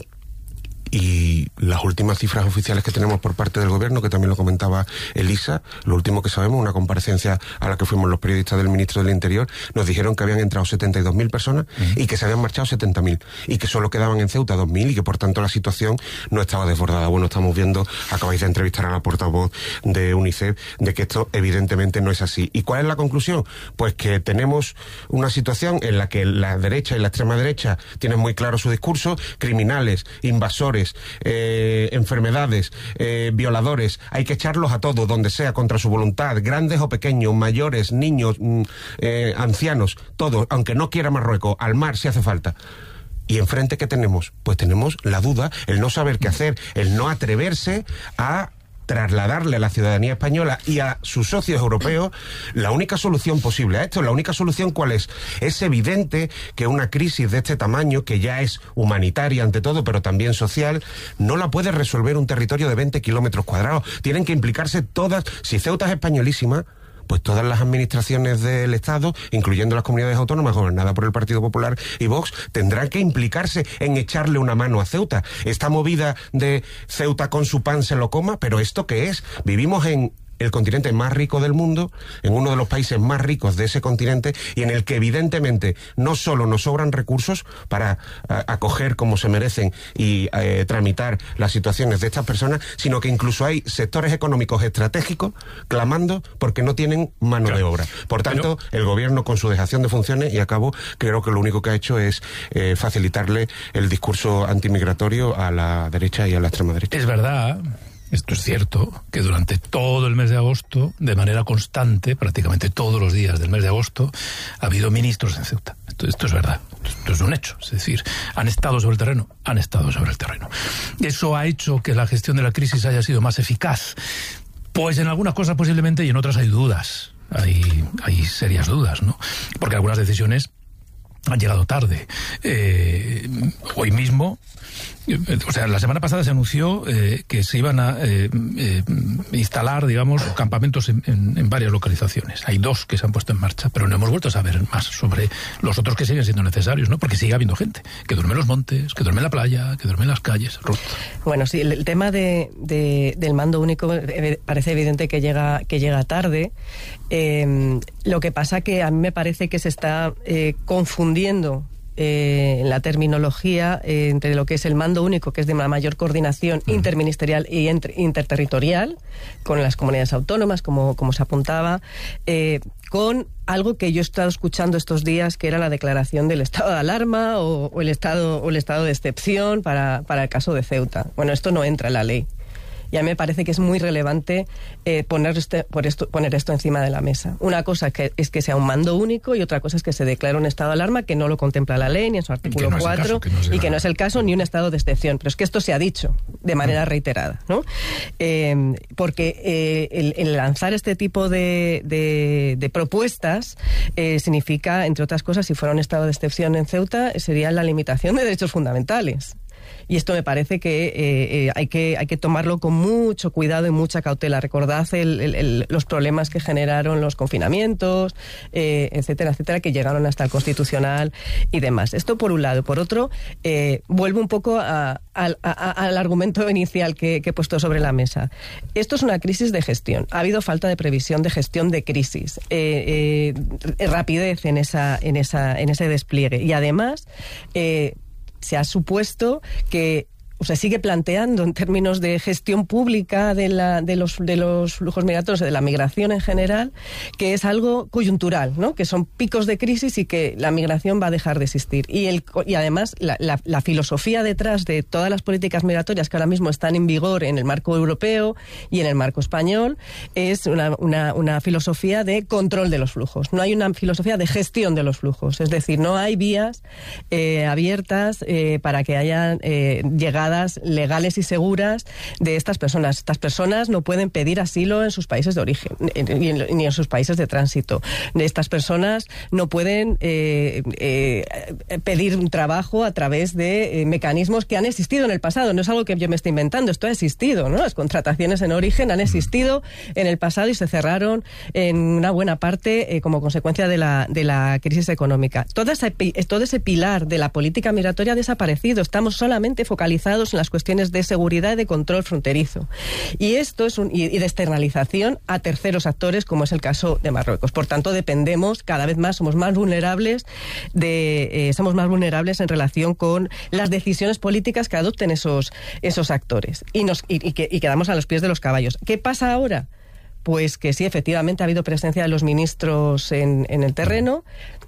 Y las últimas cifras oficiales que tenemos por parte del gobierno, que también lo comentaba Elisa, lo último que sabemos, una comparecencia a la que fuimos los periodistas del ministro del Interior, nos dijeron que habían entrado setenta y dos mil personas uh-huh. y que se habían marchado setenta mil y que solo quedaban en Ceuta dos mil y que por tanto la situación no estaba desbordada. Bueno, estamos viendo, acabáis de entrevistar a la portavoz de UNICEF, de que esto evidentemente no es así. ¿Y cuál es la conclusión? Pues que tenemos una situación en la que la derecha y la extrema derecha tienen muy claro su discurso, criminales, invasores, Eh, enfermedades, eh, violadores, hay que echarlos a todos, donde sea, contra su voluntad, grandes o pequeños, mayores, niños, mm, eh, ancianos, todos, aunque no quiera Marruecos, al mar si hace falta. ¿Y enfrente qué tenemos? Pues tenemos la duda, el no saber qué hacer, el no atreverse a trasladarle a la ciudadanía española y a sus socios europeos la única solución posible a esto. La única solución, ¿cuál es? Es evidente que una crisis de este tamaño, que ya es humanitaria ante todo, pero también social, no la puede resolver un territorio de veinte kilómetros cuadrados. Tienen que implicarse todas. Si Ceuta es españolísima, pues todas las administraciones del Estado, incluyendo las comunidades autónomas gobernadas por el Partido Popular y Vox, tendrán que implicarse en echarle una mano a Ceuta. Esta movida de Ceuta con su pan se lo coma, pero ¿esto qué es? Vivimos en el continente más rico del mundo, en uno de los países más ricos de ese continente, y en el que evidentemente no solo nos sobran recursos para a, acoger como se merecen y eh, tramitar las situaciones de estas personas, sino que incluso hay sectores económicos estratégicos clamando porque no tienen mano claro. de obra. Por tanto, Pero... el gobierno, con su dejación de funciones, y acabo, creo que lo único que ha hecho es eh, facilitarle el discurso antimigratorio a la derecha y a la extrema derecha. Es verdad. Esto es cierto, que durante todo el mes de agosto, de manera constante, prácticamente todos los días del mes de agosto, ha habido ministros en Ceuta. Esto, esto es verdad, esto es un hecho. Es decir, han estado sobre el terreno, han estado sobre el terreno. ¿Eso ha hecho que la gestión de la crisis haya sido más eficaz? Pues en algunas cosas posiblemente, y en otras hay dudas. Hay, hay serias dudas, ¿no? Porque algunas decisiones han llegado tarde. Eh, hoy mismo, o sea, la semana pasada se anunció eh, que se iban a eh, eh, instalar, digamos, campamentos en, en, en varias localizaciones. Hay dos que se han puesto en marcha, pero no hemos vuelto a saber más sobre los otros que siguen siendo necesarios, ¿no? Porque sigue habiendo gente que duerme en los montes, que duerme en la playa, que duerme en las calles. Ruth. Bueno, sí, el, el tema de, de, del mando único eh, parece evidente que llega, que llega tarde. Eh, lo que pasa que a mí me parece que se está eh, confundiendo Eh, en la terminología eh, entre lo que es el mando único, que es de una mayor coordinación uh-huh. interministerial y inter- interterritorial con las comunidades autónomas, como, como se apuntaba, eh, con algo que yo he estado escuchando estos días, que era la declaración del estado de alarma o, o el estado o el estado de excepción para, para el caso de Ceuta. Bueno, esto no entra en la ley. Y a mí me parece que es muy relevante eh, poner, este, por esto, poner esto encima de la mesa. Una cosa que, es que sea un mando único y otra cosa es que se declare un estado de alarma que no lo contempla la ley ni en su artículo no cuatro que no y que no es el caso ni un estado de excepción. Pero es que esto se ha dicho de manera mm. reiterada, ¿no? Eh, porque eh, el, el lanzar este tipo de, de, de propuestas eh, significa, entre otras cosas, si fuera un estado de excepción en Ceuta, sería la limitación de derechos fundamentales. Y esto me parece que, eh, eh, hay que hay que tomarlo con mucho cuidado y mucha cautela. Recordad el, el, el, los problemas que generaron los confinamientos, eh, etcétera, etcétera, que llegaron hasta el Constitucional y demás. Esto por un lado. Por otro, eh, vuelvo un poco a, a, a, al argumento inicial que, que he puesto sobre la mesa. Esto es una crisis de gestión. Ha habido falta de previsión de gestión de crisis, eh, eh, rapidez en esa, en esa, en ese despliegue. Y además, eh, se ha supuesto que o sea, sigue planteando en términos de gestión pública de, la, de, los, de los flujos migratorios, de la migración en general, que es algo coyuntural, ¿no? Que son picos de crisis y que la migración va a dejar de existir. Y, el, y además, la, la, la filosofía detrás de todas las políticas migratorias que ahora mismo están en vigor en el marco europeo y en el marco español es una, una, una filosofía de control de los flujos. No hay una filosofía de gestión de los flujos. Es decir, no hay vías eh, abiertas eh, para que haya eh, llegado legales y seguras de estas personas. Estas personas no pueden pedir asilo en sus países de origen ni en, ni en sus países de tránsito. Estas personas no pueden eh, eh, pedir un trabajo a través de eh, mecanismos que han existido en el pasado. No es algo que yo me esté inventando, esto ha existido, ¿no? Las contrataciones en origen han existido en el pasado y se cerraron en una buena parte eh, como consecuencia de la, de la crisis económica. Toda esa, todo ese pilar de la política migratoria ha desaparecido. Estamos solamente focalizados en las cuestiones de seguridad y de control fronterizo. Y esto es un, y, y de externalización a terceros actores, como es el caso de Marruecos. Por tanto, dependemos cada vez más, somos más vulnerables de, eh, somos más vulnerables en relación con las decisiones políticas que adopten esos, esos actores. Y, nos, y, y, que, y quedamos a los pies de los caballos. ¿Qué pasa ahora? Pues que sí, efectivamente ha habido presencia de los ministros en, en el terreno,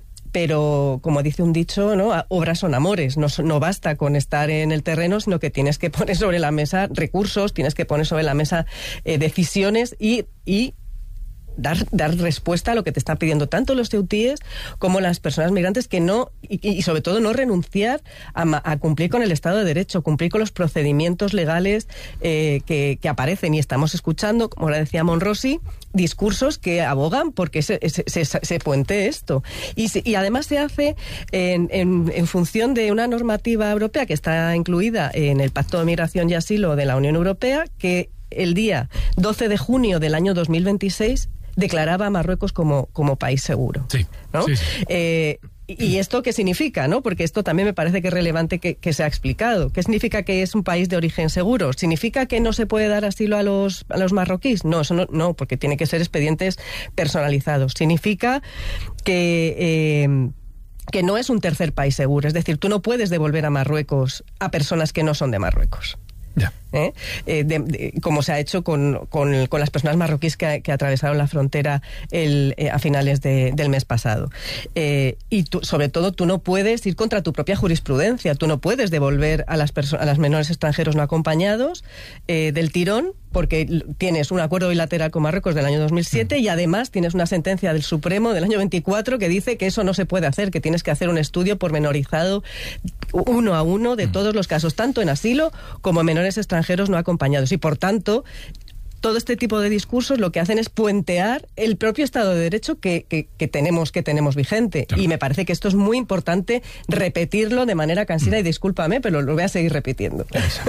pero como dice un dicho, ¿no? Obras son amores, no, no basta con estar en el terreno, sino que tienes que poner sobre la mesa recursos, tienes que poner sobre la mesa eh, decisiones y, y dar, dar respuesta a lo que te están pidiendo tanto los ceutíes como las personas migrantes, que no, y, y sobre todo no renunciar a, a cumplir con el Estado de Derecho, cumplir con los procedimientos legales eh, que, que aparecen. Y estamos escuchando, como ahora decía Monrosi, discursos que abogan porque se, se, se, se puente esto. Y, se, y además se hace en, en, en función de una normativa europea que está incluida en el Pacto de Migración y Asilo de la Unión Europea, que el día doce de junio del año dos mil veintiséis declaraba a Marruecos como, como país seguro. Sí, ¿no? sí, sí. Eh, ¿Y esto qué significa, no? Porque esto también me parece que es relevante que, que se ha explicado. ¿Qué significa que es un país de origen seguro? ¿Significa que no se puede dar asilo a los, a los marroquíes? No, eso no, no, porque tiene que ser expedientes personalizados. Significa que... Eh, que no es un tercer país seguro. Es decir, tú no puedes devolver a Marruecos a personas que no son de Marruecos. Ya. ¿Eh? Eh, de, de, como se ha hecho con, con, con las personas marroquíes que, que atravesaron la frontera el, eh, a finales de, del mes pasado. Eh, y tú, sobre todo, tú no puedes ir contra tu propia jurisprudencia. Tú no puedes devolver a las, a las menores extranjeros no acompañados eh, del tirón, porque tienes un acuerdo bilateral con Marruecos del año dos mil siete y además tienes una sentencia del Supremo del año veinticuatro que dice que eso no se puede hacer, que tienes que hacer un estudio pormenorizado uno a uno de todos los casos, tanto en asilo como en menores extranjeros no acompañados. Y por tanto, todo este tipo de discursos lo que hacen es puentear el propio Estado de Derecho que, que, que tenemos que tenemos vigente. Claro. Y me parece que esto es muy importante repetirlo de manera cansina, y discúlpame, pero lo voy a seguir repitiendo.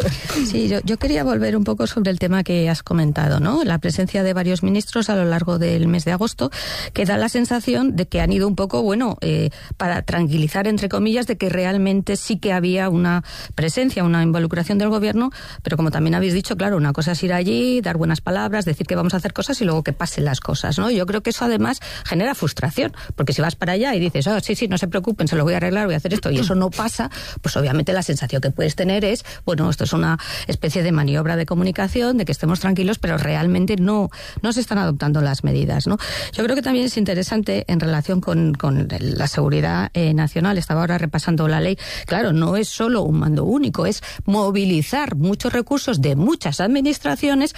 Sí, yo, yo quería volver un poco sobre el tema que has comentado, ¿no? La presencia de varios ministros a lo largo del mes de agosto, que da la sensación de que han ido un poco, bueno, eh, para tranquilizar, entre comillas, de que realmente sí que había una presencia, una involucración del gobierno, pero como también habéis dicho, claro, una cosa es ir allí, dar buenas palabras, decir que vamos a hacer cosas y luego que pasen las cosas, ¿no? Yo creo que eso además genera frustración, porque si vas para allá y dices, oh, sí, sí, no se preocupen, se lo voy a arreglar, voy a hacer esto, y eso no pasa, pues obviamente la sensación que puedes tener es, bueno, esto es una especie de maniobra de comunicación, de que estemos tranquilos, pero realmente no, no se están adoptando las medidas, ¿no? Yo creo que también es interesante en relación con, con la seguridad eh, nacional, estaba ahora repasando la ley, claro, no es solo un mando único, es movilizar muchos recursos de muchas administraciones para precisamente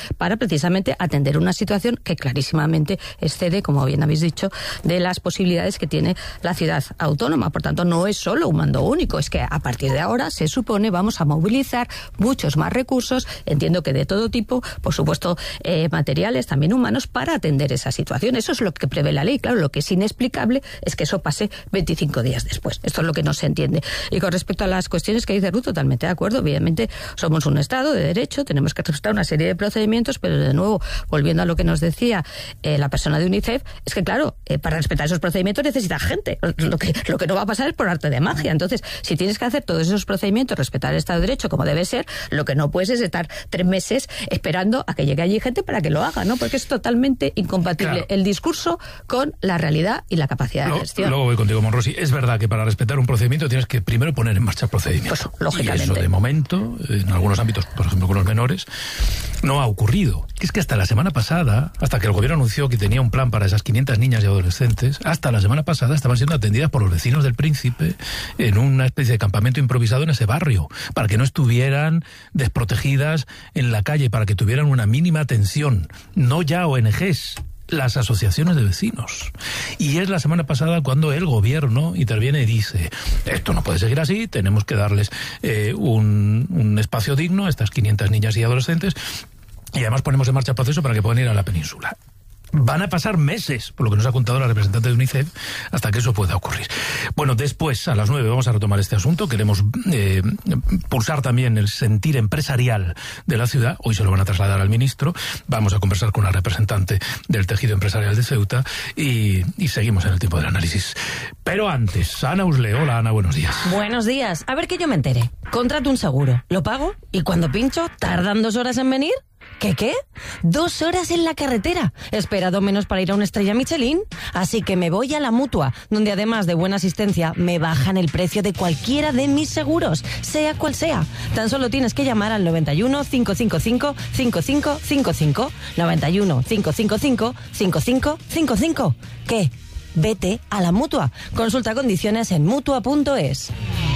precisamente atender una situación que clarísimamente excede, como bien habéis dicho, de las posibilidades que tiene la ciudad autónoma. Por tanto, no es solo un mando único, es que a partir de ahora se supone vamos a movilizar muchos más recursos, entiendo que de todo tipo, por supuesto eh, materiales, también humanos, para atender esa situación. Eso es lo que prevé la ley. Claro, lo que es inexplicable es que eso pase veinticinco días después. Esto es lo que no se entiende. Y con respecto a las cuestiones que dice Ruth, totalmente de acuerdo. Obviamente somos un Estado de derecho, tenemos que respetar una serie de procedimientos, pero de nuevo, volviendo a lo que nos decía eh, la persona de UNICEF, es que claro, eh, para respetar esos procedimientos necesitas gente. Lo que, lo que no va a pasar es por arte de magia. Entonces, si tienes que hacer todos esos procedimientos, respetar el Estado de Derecho como debe ser, lo que no puedes es estar tres meses esperando a que llegue allí gente para que lo haga, ¿no? Porque es totalmente incompatible claro. el discurso con la realidad y la capacidad de gestión. Luego voy contigo, Monrosi. Es verdad que para respetar un procedimiento tienes que primero poner en marcha el procedimiento. Pues, lógicamente. Y eso, de momento, en algunos ámbitos, por ejemplo con los menores, no ha ocurrido. Es que hasta la semana pasada, hasta que el gobierno anunció que tenía un plan para esas quinientas niñas y adolescentes, hasta la semana pasada estaban siendo atendidas por los vecinos del Príncipe en una especie de campamento improvisado en ese barrio, para que no estuvieran desprotegidas en la calle, para que tuvieran una mínima atención. No ya O N Ges, las asociaciones de vecinos. Y es la semana pasada cuando el gobierno interviene y dice, esto no puede seguir así, tenemos que darles eh, un, un espacio digno a estas quinientas niñas y adolescentes, y además ponemos en marcha el proceso para que puedan ir a la península. Van a pasar meses, por lo que nos ha contado la representante de UNICEF, hasta que eso pueda ocurrir. Bueno, después, a las nueve, vamos a retomar este asunto. Queremos eh, pulsar también el sentir empresarial de la ciudad. Hoy se lo van a trasladar al ministro. Vamos a conversar con la representante del tejido empresarial de Ceuta y, y seguimos en el tiempo del análisis. Pero antes, Ana Usle. Hola, Ana, buenos días. Buenos días. A ver que yo me entere. Contrato un seguro, lo pago y cuando pincho, ¿tardan dos horas en venir? ¿Qué qué? Dos horas en la carretera. He esperado menos para ir a una estrella Michelin. Así que me voy a la Mutua, donde además de buena asistencia, me bajan el precio de cualquiera de mis seguros, sea cual sea. Tan solo tienes que llamar al noventa y uno, cinco cinco cinco, cinco cinco cinco cinco. noventa y uno, cinco cinco cinco, cinco cinco cinco cinco. ¿Qué? Vete a la Mutua. Consulta condiciones en mutua punto es.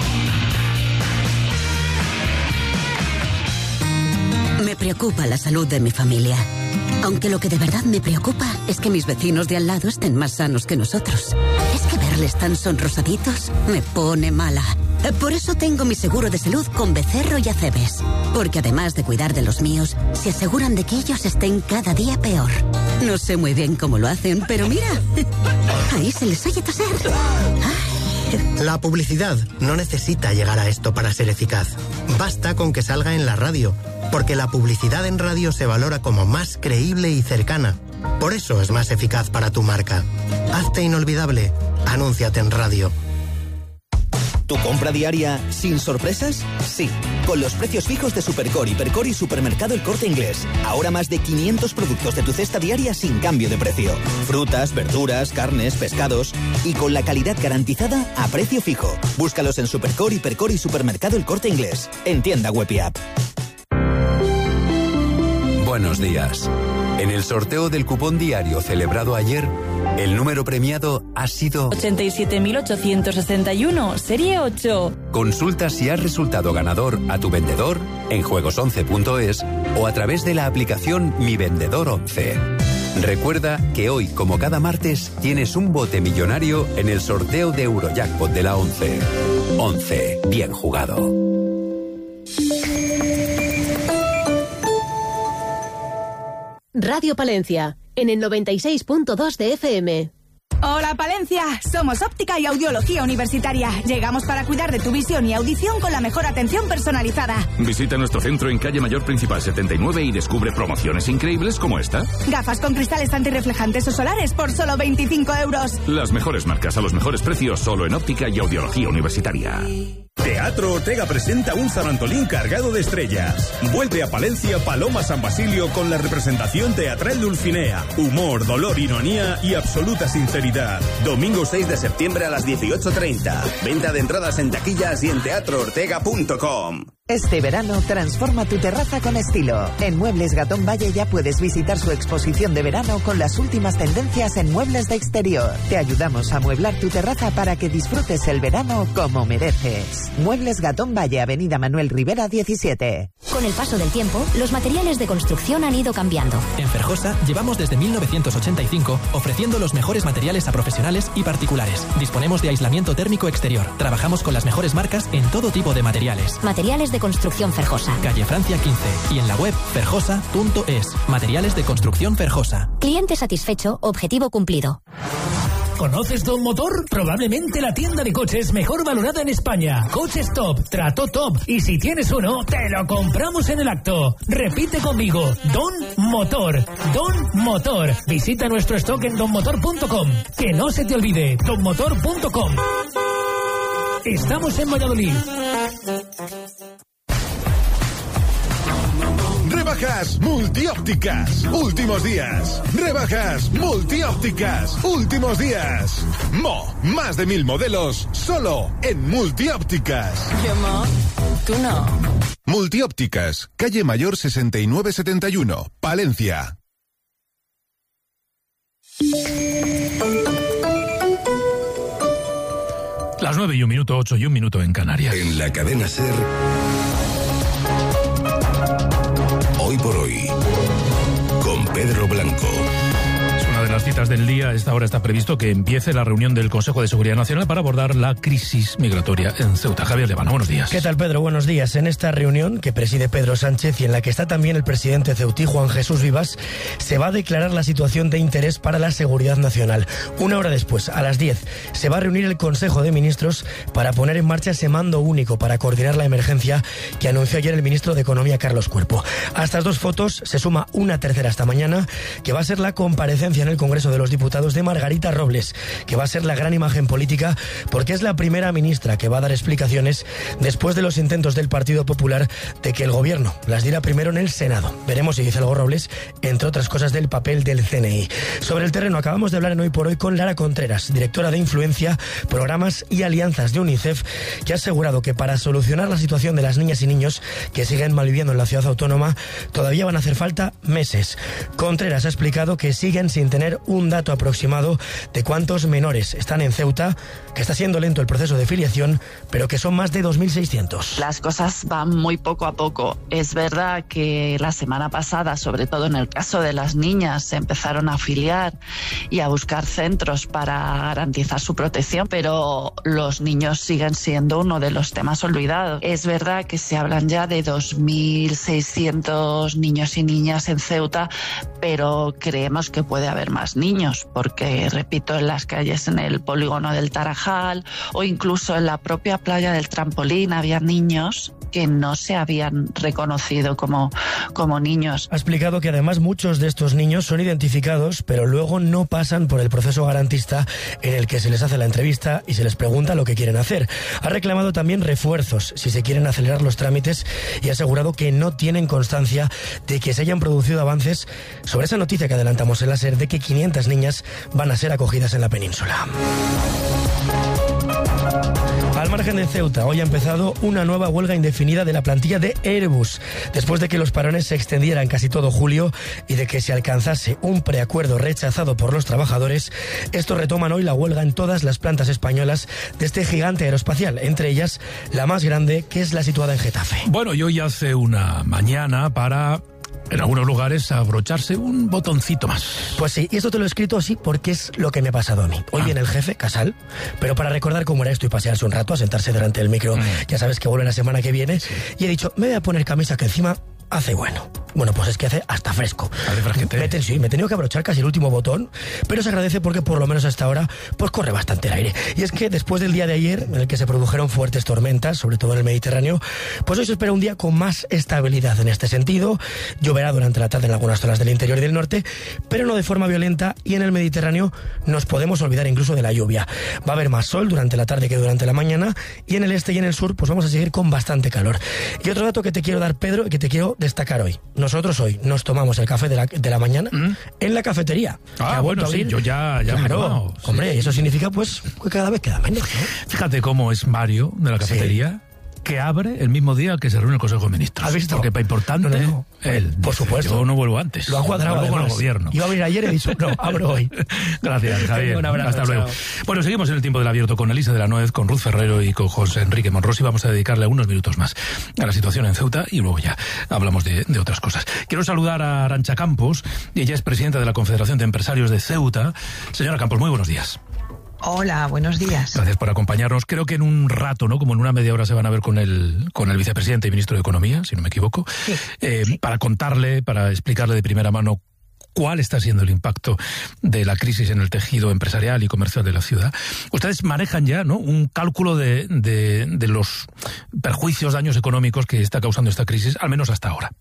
Me preocupa la salud de mi familia. Aunque lo que de verdad me preocupa es que mis vecinos de al lado estén más sanos que nosotros. Es que verles tan sonrosaditos me pone mala. Por eso tengo mi seguro de salud con Becerro y Acebes. Porque además de cuidar de los míos, se aseguran de que ellos estén cada día peor. No sé muy bien cómo lo hacen, pero mira, ahí se les oye toser. La publicidad no necesita llegar a esto para ser eficaz. Basta con que salga en la radio, porque la publicidad en radio se valora como más creíble y cercana. Por eso es más eficaz para tu marca. Hazte inolvidable. Anúnciate en radio. ¿Tu compra diaria sin sorpresas? Sí, con los precios fijos de Supercore, Hipercore y Supermercado El Corte Inglés. Ahora más de quinientos productos de tu cesta diaria sin cambio de precio. Frutas, verduras, carnes, pescados y con la calidad garantizada a precio fijo. Búscalos en Supercore, Hipercore y Supermercado El Corte Inglés. En tienda web y app. Buenos días. En el sorteo del cupón diario celebrado ayer, el número premiado ha sido ochenta y siete mil ochocientos sesenta y uno, serie ocho. Consulta si has resultado ganador a tu vendedor en juegos once punto es o a través de la aplicación Mi Vendedor once. Recuerda que hoy, como cada martes, tienes un bote millonario en el sorteo de Eurojackpot de la once. once. Bien jugado. Radio Palencia, en el noventa y seis punto dos de F M. Hola Palencia, somos Óptica y Audiología Universitaria. Llegamos para cuidar de tu visión y audición con la mejor atención personalizada. Visita nuestro centro en calle Mayor Principal setenta y nueve y descubre promociones increíbles como esta. Gafas con cristales antirreflejantes o solares por solo veinticinco euros. Las mejores marcas a los mejores precios solo en Óptica y Audiología Universitaria. Teatro Ortega presenta un San Antolín cargado de estrellas. Vuelve a Palencia Paloma San Basilio con la representación teatral Dulcinea. Humor, dolor, ironía y absoluta sinceridad. Domingo seis de septiembre a las dieciocho treinta. Venta de entradas en taquillas y en teatro ortega punto com. Este verano transforma tu terraza con estilo. En Muebles Gatón Valle ya puedes visitar su exposición de verano con las últimas tendencias en muebles de exterior. Te ayudamos a amueblar tu terraza para que disfrutes el verano como mereces. Muebles Gatón Valle, Avenida Manuel Rivera diecisiete. Con el paso del tiempo, los materiales de construcción han ido cambiando. En Ferjosa llevamos desde mil novecientos ochenta y cinco ofreciendo los mejores materiales a profesionales y particulares. Disponemos de aislamiento térmico exterior. Trabajamos con las mejores marcas en todo tipo de materiales. Materiales de construcción Ferjosa. Calle Francia quince y en la web ferjosa punto es. Materiales de construcción Ferjosa. Cliente satisfecho, objetivo cumplido. ¿Conoces Don Motor? Probablemente la tienda de coches mejor valorada en España. Coches top, trato top. Y si tienes uno, te lo compramos en el acto. Repite conmigo. Don Motor. Don Motor. Visita nuestro stock en don motor punto com. Que no se te olvide. don motor punto com. Estamos en Valladolid. Rebajas multiópticas, últimos días. Rebajas multiópticas, últimos días. Mo, más de mil modelos, solo en multiópticas. Yo, Mo, tú no. Multiópticas, calle Mayor sesenta y nueve setenta y uno, Palencia. Las nueve y un minuto, ocho y un minuto en Canarias. En la cadena SER. Hoy por hoy, con Pedro Blanco. Es una de las citas del día. A esta hora está previsto que empiece la reunión del Consejo de Seguridad Nacional para abordar la crisis migratoria en Ceuta. Javier Levana, buenos días. ¿Qué tal, Pedro? Buenos días. En esta reunión que preside Pedro Sánchez y en la que está también el presidente ceutí, Juan Jesús Vivas, se va a declarar la situación de interés para la seguridad nacional. Una hora después, a las diez, se va a reunir el Consejo de Ministros para poner en marcha ese mando único para coordinar la emergencia que anunció ayer el ministro de Economía, Carlos Cuerpo. A estas dos fotos se suma una tercera esta mañana, que va a ser la comparecencia en el Congreso de los Diputados de Margarita Robles, que va a ser la gran imagen política porque es la primera ministra que va a dar explicaciones después de los intentos del Partido Popular de que el gobierno las diera primero en el Senado. Veremos si dice algo Robles, entre otras cosas del papel del C N I. Sobre el terreno acabamos de hablar en Hoy por Hoy con Lara Contreras, directora de Influencia, Programas y Alianzas de UNICEF, que ha asegurado que para solucionar la situación de las niñas y niños que siguen malviviendo en la ciudad autónoma todavía van a hacer falta meses. Contreras ha explicado que siguen sin tener un dato aproximado de cuántos menores están en Ceuta, que está siendo lento el proceso de filiación, pero que son más de dos mil seiscientos. Las cosas van muy poco a poco. Es verdad que la semana pasada, sobre todo en el caso de las niñas, se empezaron a afiliar y a buscar centros para garantizar su protección, pero los niños siguen siendo uno de los temas olvidados. Es verdad que se hablan ya de dos mil seiscientos niños y niñas en Ceuta, pero creemos que puede haber más niños, porque, repito, en las calles, en el polígono del Tarajal o incluso en la propia playa del Trampolín había niños que no se habían reconocido como, como niños. Ha explicado que además muchos de estos niños son identificados, pero luego no pasan por el proceso garantista en el que se les hace la entrevista y se les pregunta lo que quieren hacer. Ha reclamado también refuerzos si se quieren acelerar los trámites y ha asegurado que no tienen constancia de que se hayan producido avances sobre esa noticia que adelantamos en la SER de que quinientas niñas van a ser acogidas en la península. Al margen de Ceuta, hoy ha empezado una nueva huelga indefinida de la plantilla de Airbus, después de que los parones se extendieran casi todo julio y de que se alcanzase un preacuerdo rechazado por los trabajadores. Estos retoman hoy la huelga en todas las plantas españolas de este gigante aeroespacial, entre ellas la más grande, que es la situada en Getafe. Bueno, y hoy hace una mañana para, en algunos lugares, abrocharse un botoncito más. Pues sí, y esto te lo he escrito así porque es lo que me ha pasado a mí. Hoy ah. viene el jefe, Casal, pero para recordar cómo era esto y pasearse un rato, a sentarse delante del micro, mm. ya sabes que vuelve la semana que viene, sí. y he dicho, me voy a poner camisa que encima hace bueno. Bueno, pues es que hace hasta fresco. Me, ten, sí, me he tenido que abrochar casi el último botón, pero se agradece porque por lo menos hasta ahora pues corre bastante el aire. Y es que después del día de ayer, en el que se produjeron fuertes tormentas, sobre todo en el Mediterráneo, pues hoy se espera un día con más estabilidad en este sentido. Lloverá durante la tarde en algunas zonas del interior y del norte, pero no de forma violenta, y en el Mediterráneo nos podemos olvidar incluso de la lluvia. Va a haber más sol durante la tarde que durante la mañana, y en el este y en el sur pues vamos a seguir con bastante calor. Y otro dato que te quiero dar, Pedro, y que te quiero destacar hoy. Nosotros hoy nos tomamos el café de la, de la mañana ¿Mm? en la cafetería. Ah, bueno, sí, yo ya, ya claro, me he tomado. Hombre, sí. eso significa pues que cada vez queda menos, ¿no? Fíjate cómo es Mario de la cafetería. Sí. que abre el mismo día que se reúne el Consejo de Ministros. ¿Has visto? Porque para importante, No, no, no. él. Por dice, supuesto. Yo no vuelvo antes. Lo ha cuadrado Hablo con el además. gobierno. Iba a venir ayer y he dicho, no, abro hoy. Gracias, Javier. Un abrazo, Hasta chao. luego. Bueno, seguimos en el tiempo del abierto con Elisa de la Nuez, con Ruth Ferrero y con José Enrique Monrosi. Vamos a dedicarle unos minutos más a la situación en Ceuta y luego ya hablamos de, de otras cosas. Quiero saludar a Arantxa Campos, ella es presidenta de la Confederación de Empresarios de Ceuta. Señora Campos, muy buenos días. Hola, buenos días. Gracias por acompañarnos. Creo que en un rato, ¿no? Como en una media hora se van a ver con el, con el vicepresidente y ministro de Economía, si no me equivoco, Sí, eh, sí. para contarle, para explicarle de primera mano cuál está siendo el impacto de la crisis en el tejido empresarial y comercial de la ciudad. Ustedes manejan ya, ¿no?, un cálculo de, de, de los perjuicios, daños económicos que está causando esta crisis, al menos hasta ahora.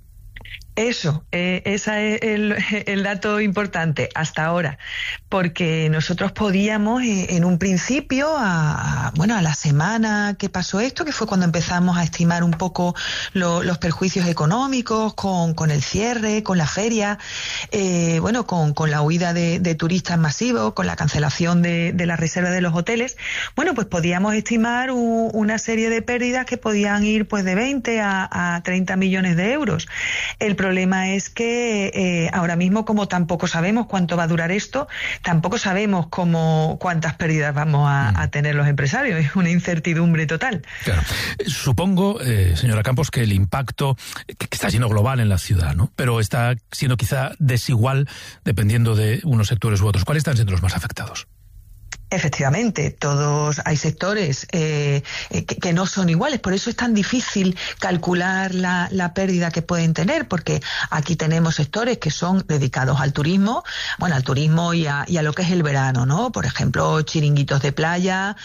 Eso, eh, ese es el, el dato importante hasta ahora, porque nosotros podíamos eh, en un principio, a, a, bueno, a la semana que pasó esto, que fue cuando empezamos a estimar un poco lo, los perjuicios económicos con, con el cierre, con la feria, eh, bueno, con, con la huida de, de turistas masivos, con la cancelación de, de la reserva de los hoteles, bueno, pues podíamos estimar u, una serie de pérdidas que podían ir pues de veinte a, a treinta millones de euros. El El problema es que eh, ahora mismo, como tampoco sabemos cuánto va a durar esto, tampoco sabemos cómo cuántas pérdidas vamos a, a tener los empresarios. Es una incertidumbre total. Claro. Supongo, eh, señora Campos, que el impacto que está siendo global en la ciudad, ¿no?, pero está siendo quizá desigual dependiendo de unos sectores u otros. ¿Cuáles están siendo los más afectados? Efectivamente, todos hay sectores eh, que, que no son iguales, por eso es tan difícil calcular la, la pérdida que pueden tener, porque aquí tenemos sectores que son dedicados al turismo, bueno, al turismo y a, y a lo que es el verano, ¿no? Por ejemplo, chiringuitos de playa,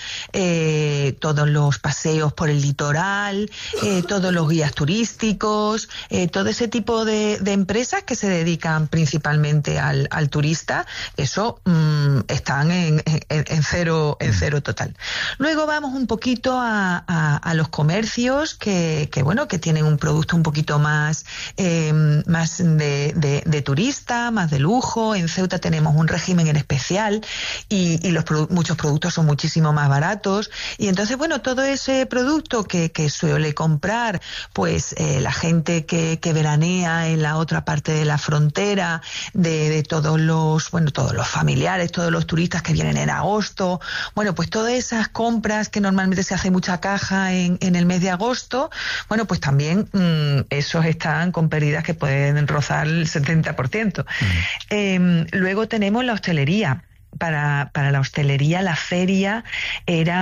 eh, todos los paseos por el litoral, eh, todos los guías turísticos, eh, todo ese tipo de, de empresas que se dedican principalmente al, al turista, eso mmm, están en, en en cero, en cero total. Luego vamos un poquito a, a, a los comercios que, que, bueno, que tienen un producto un poquito más, eh, más de, de, de turista, más de lujo. En Ceuta tenemos un régimen en especial y, y los produ- muchos productos son muchísimo más baratos. Y entonces, bueno, todo ese producto que, que suele comprar, pues eh, la gente que, que veranea en la otra parte de la frontera, de, de todos los, bueno, todos los familiares, todos los turistas que vienen en agosto. Bueno, pues todas esas compras que normalmente se hace mucha caja en, en el mes de agosto, bueno, pues también mmm, esos están con pérdidas que pueden rozar el setenta por ciento. Mm. Eh, luego tenemos la hostelería. Para, para la hostelería, la feria era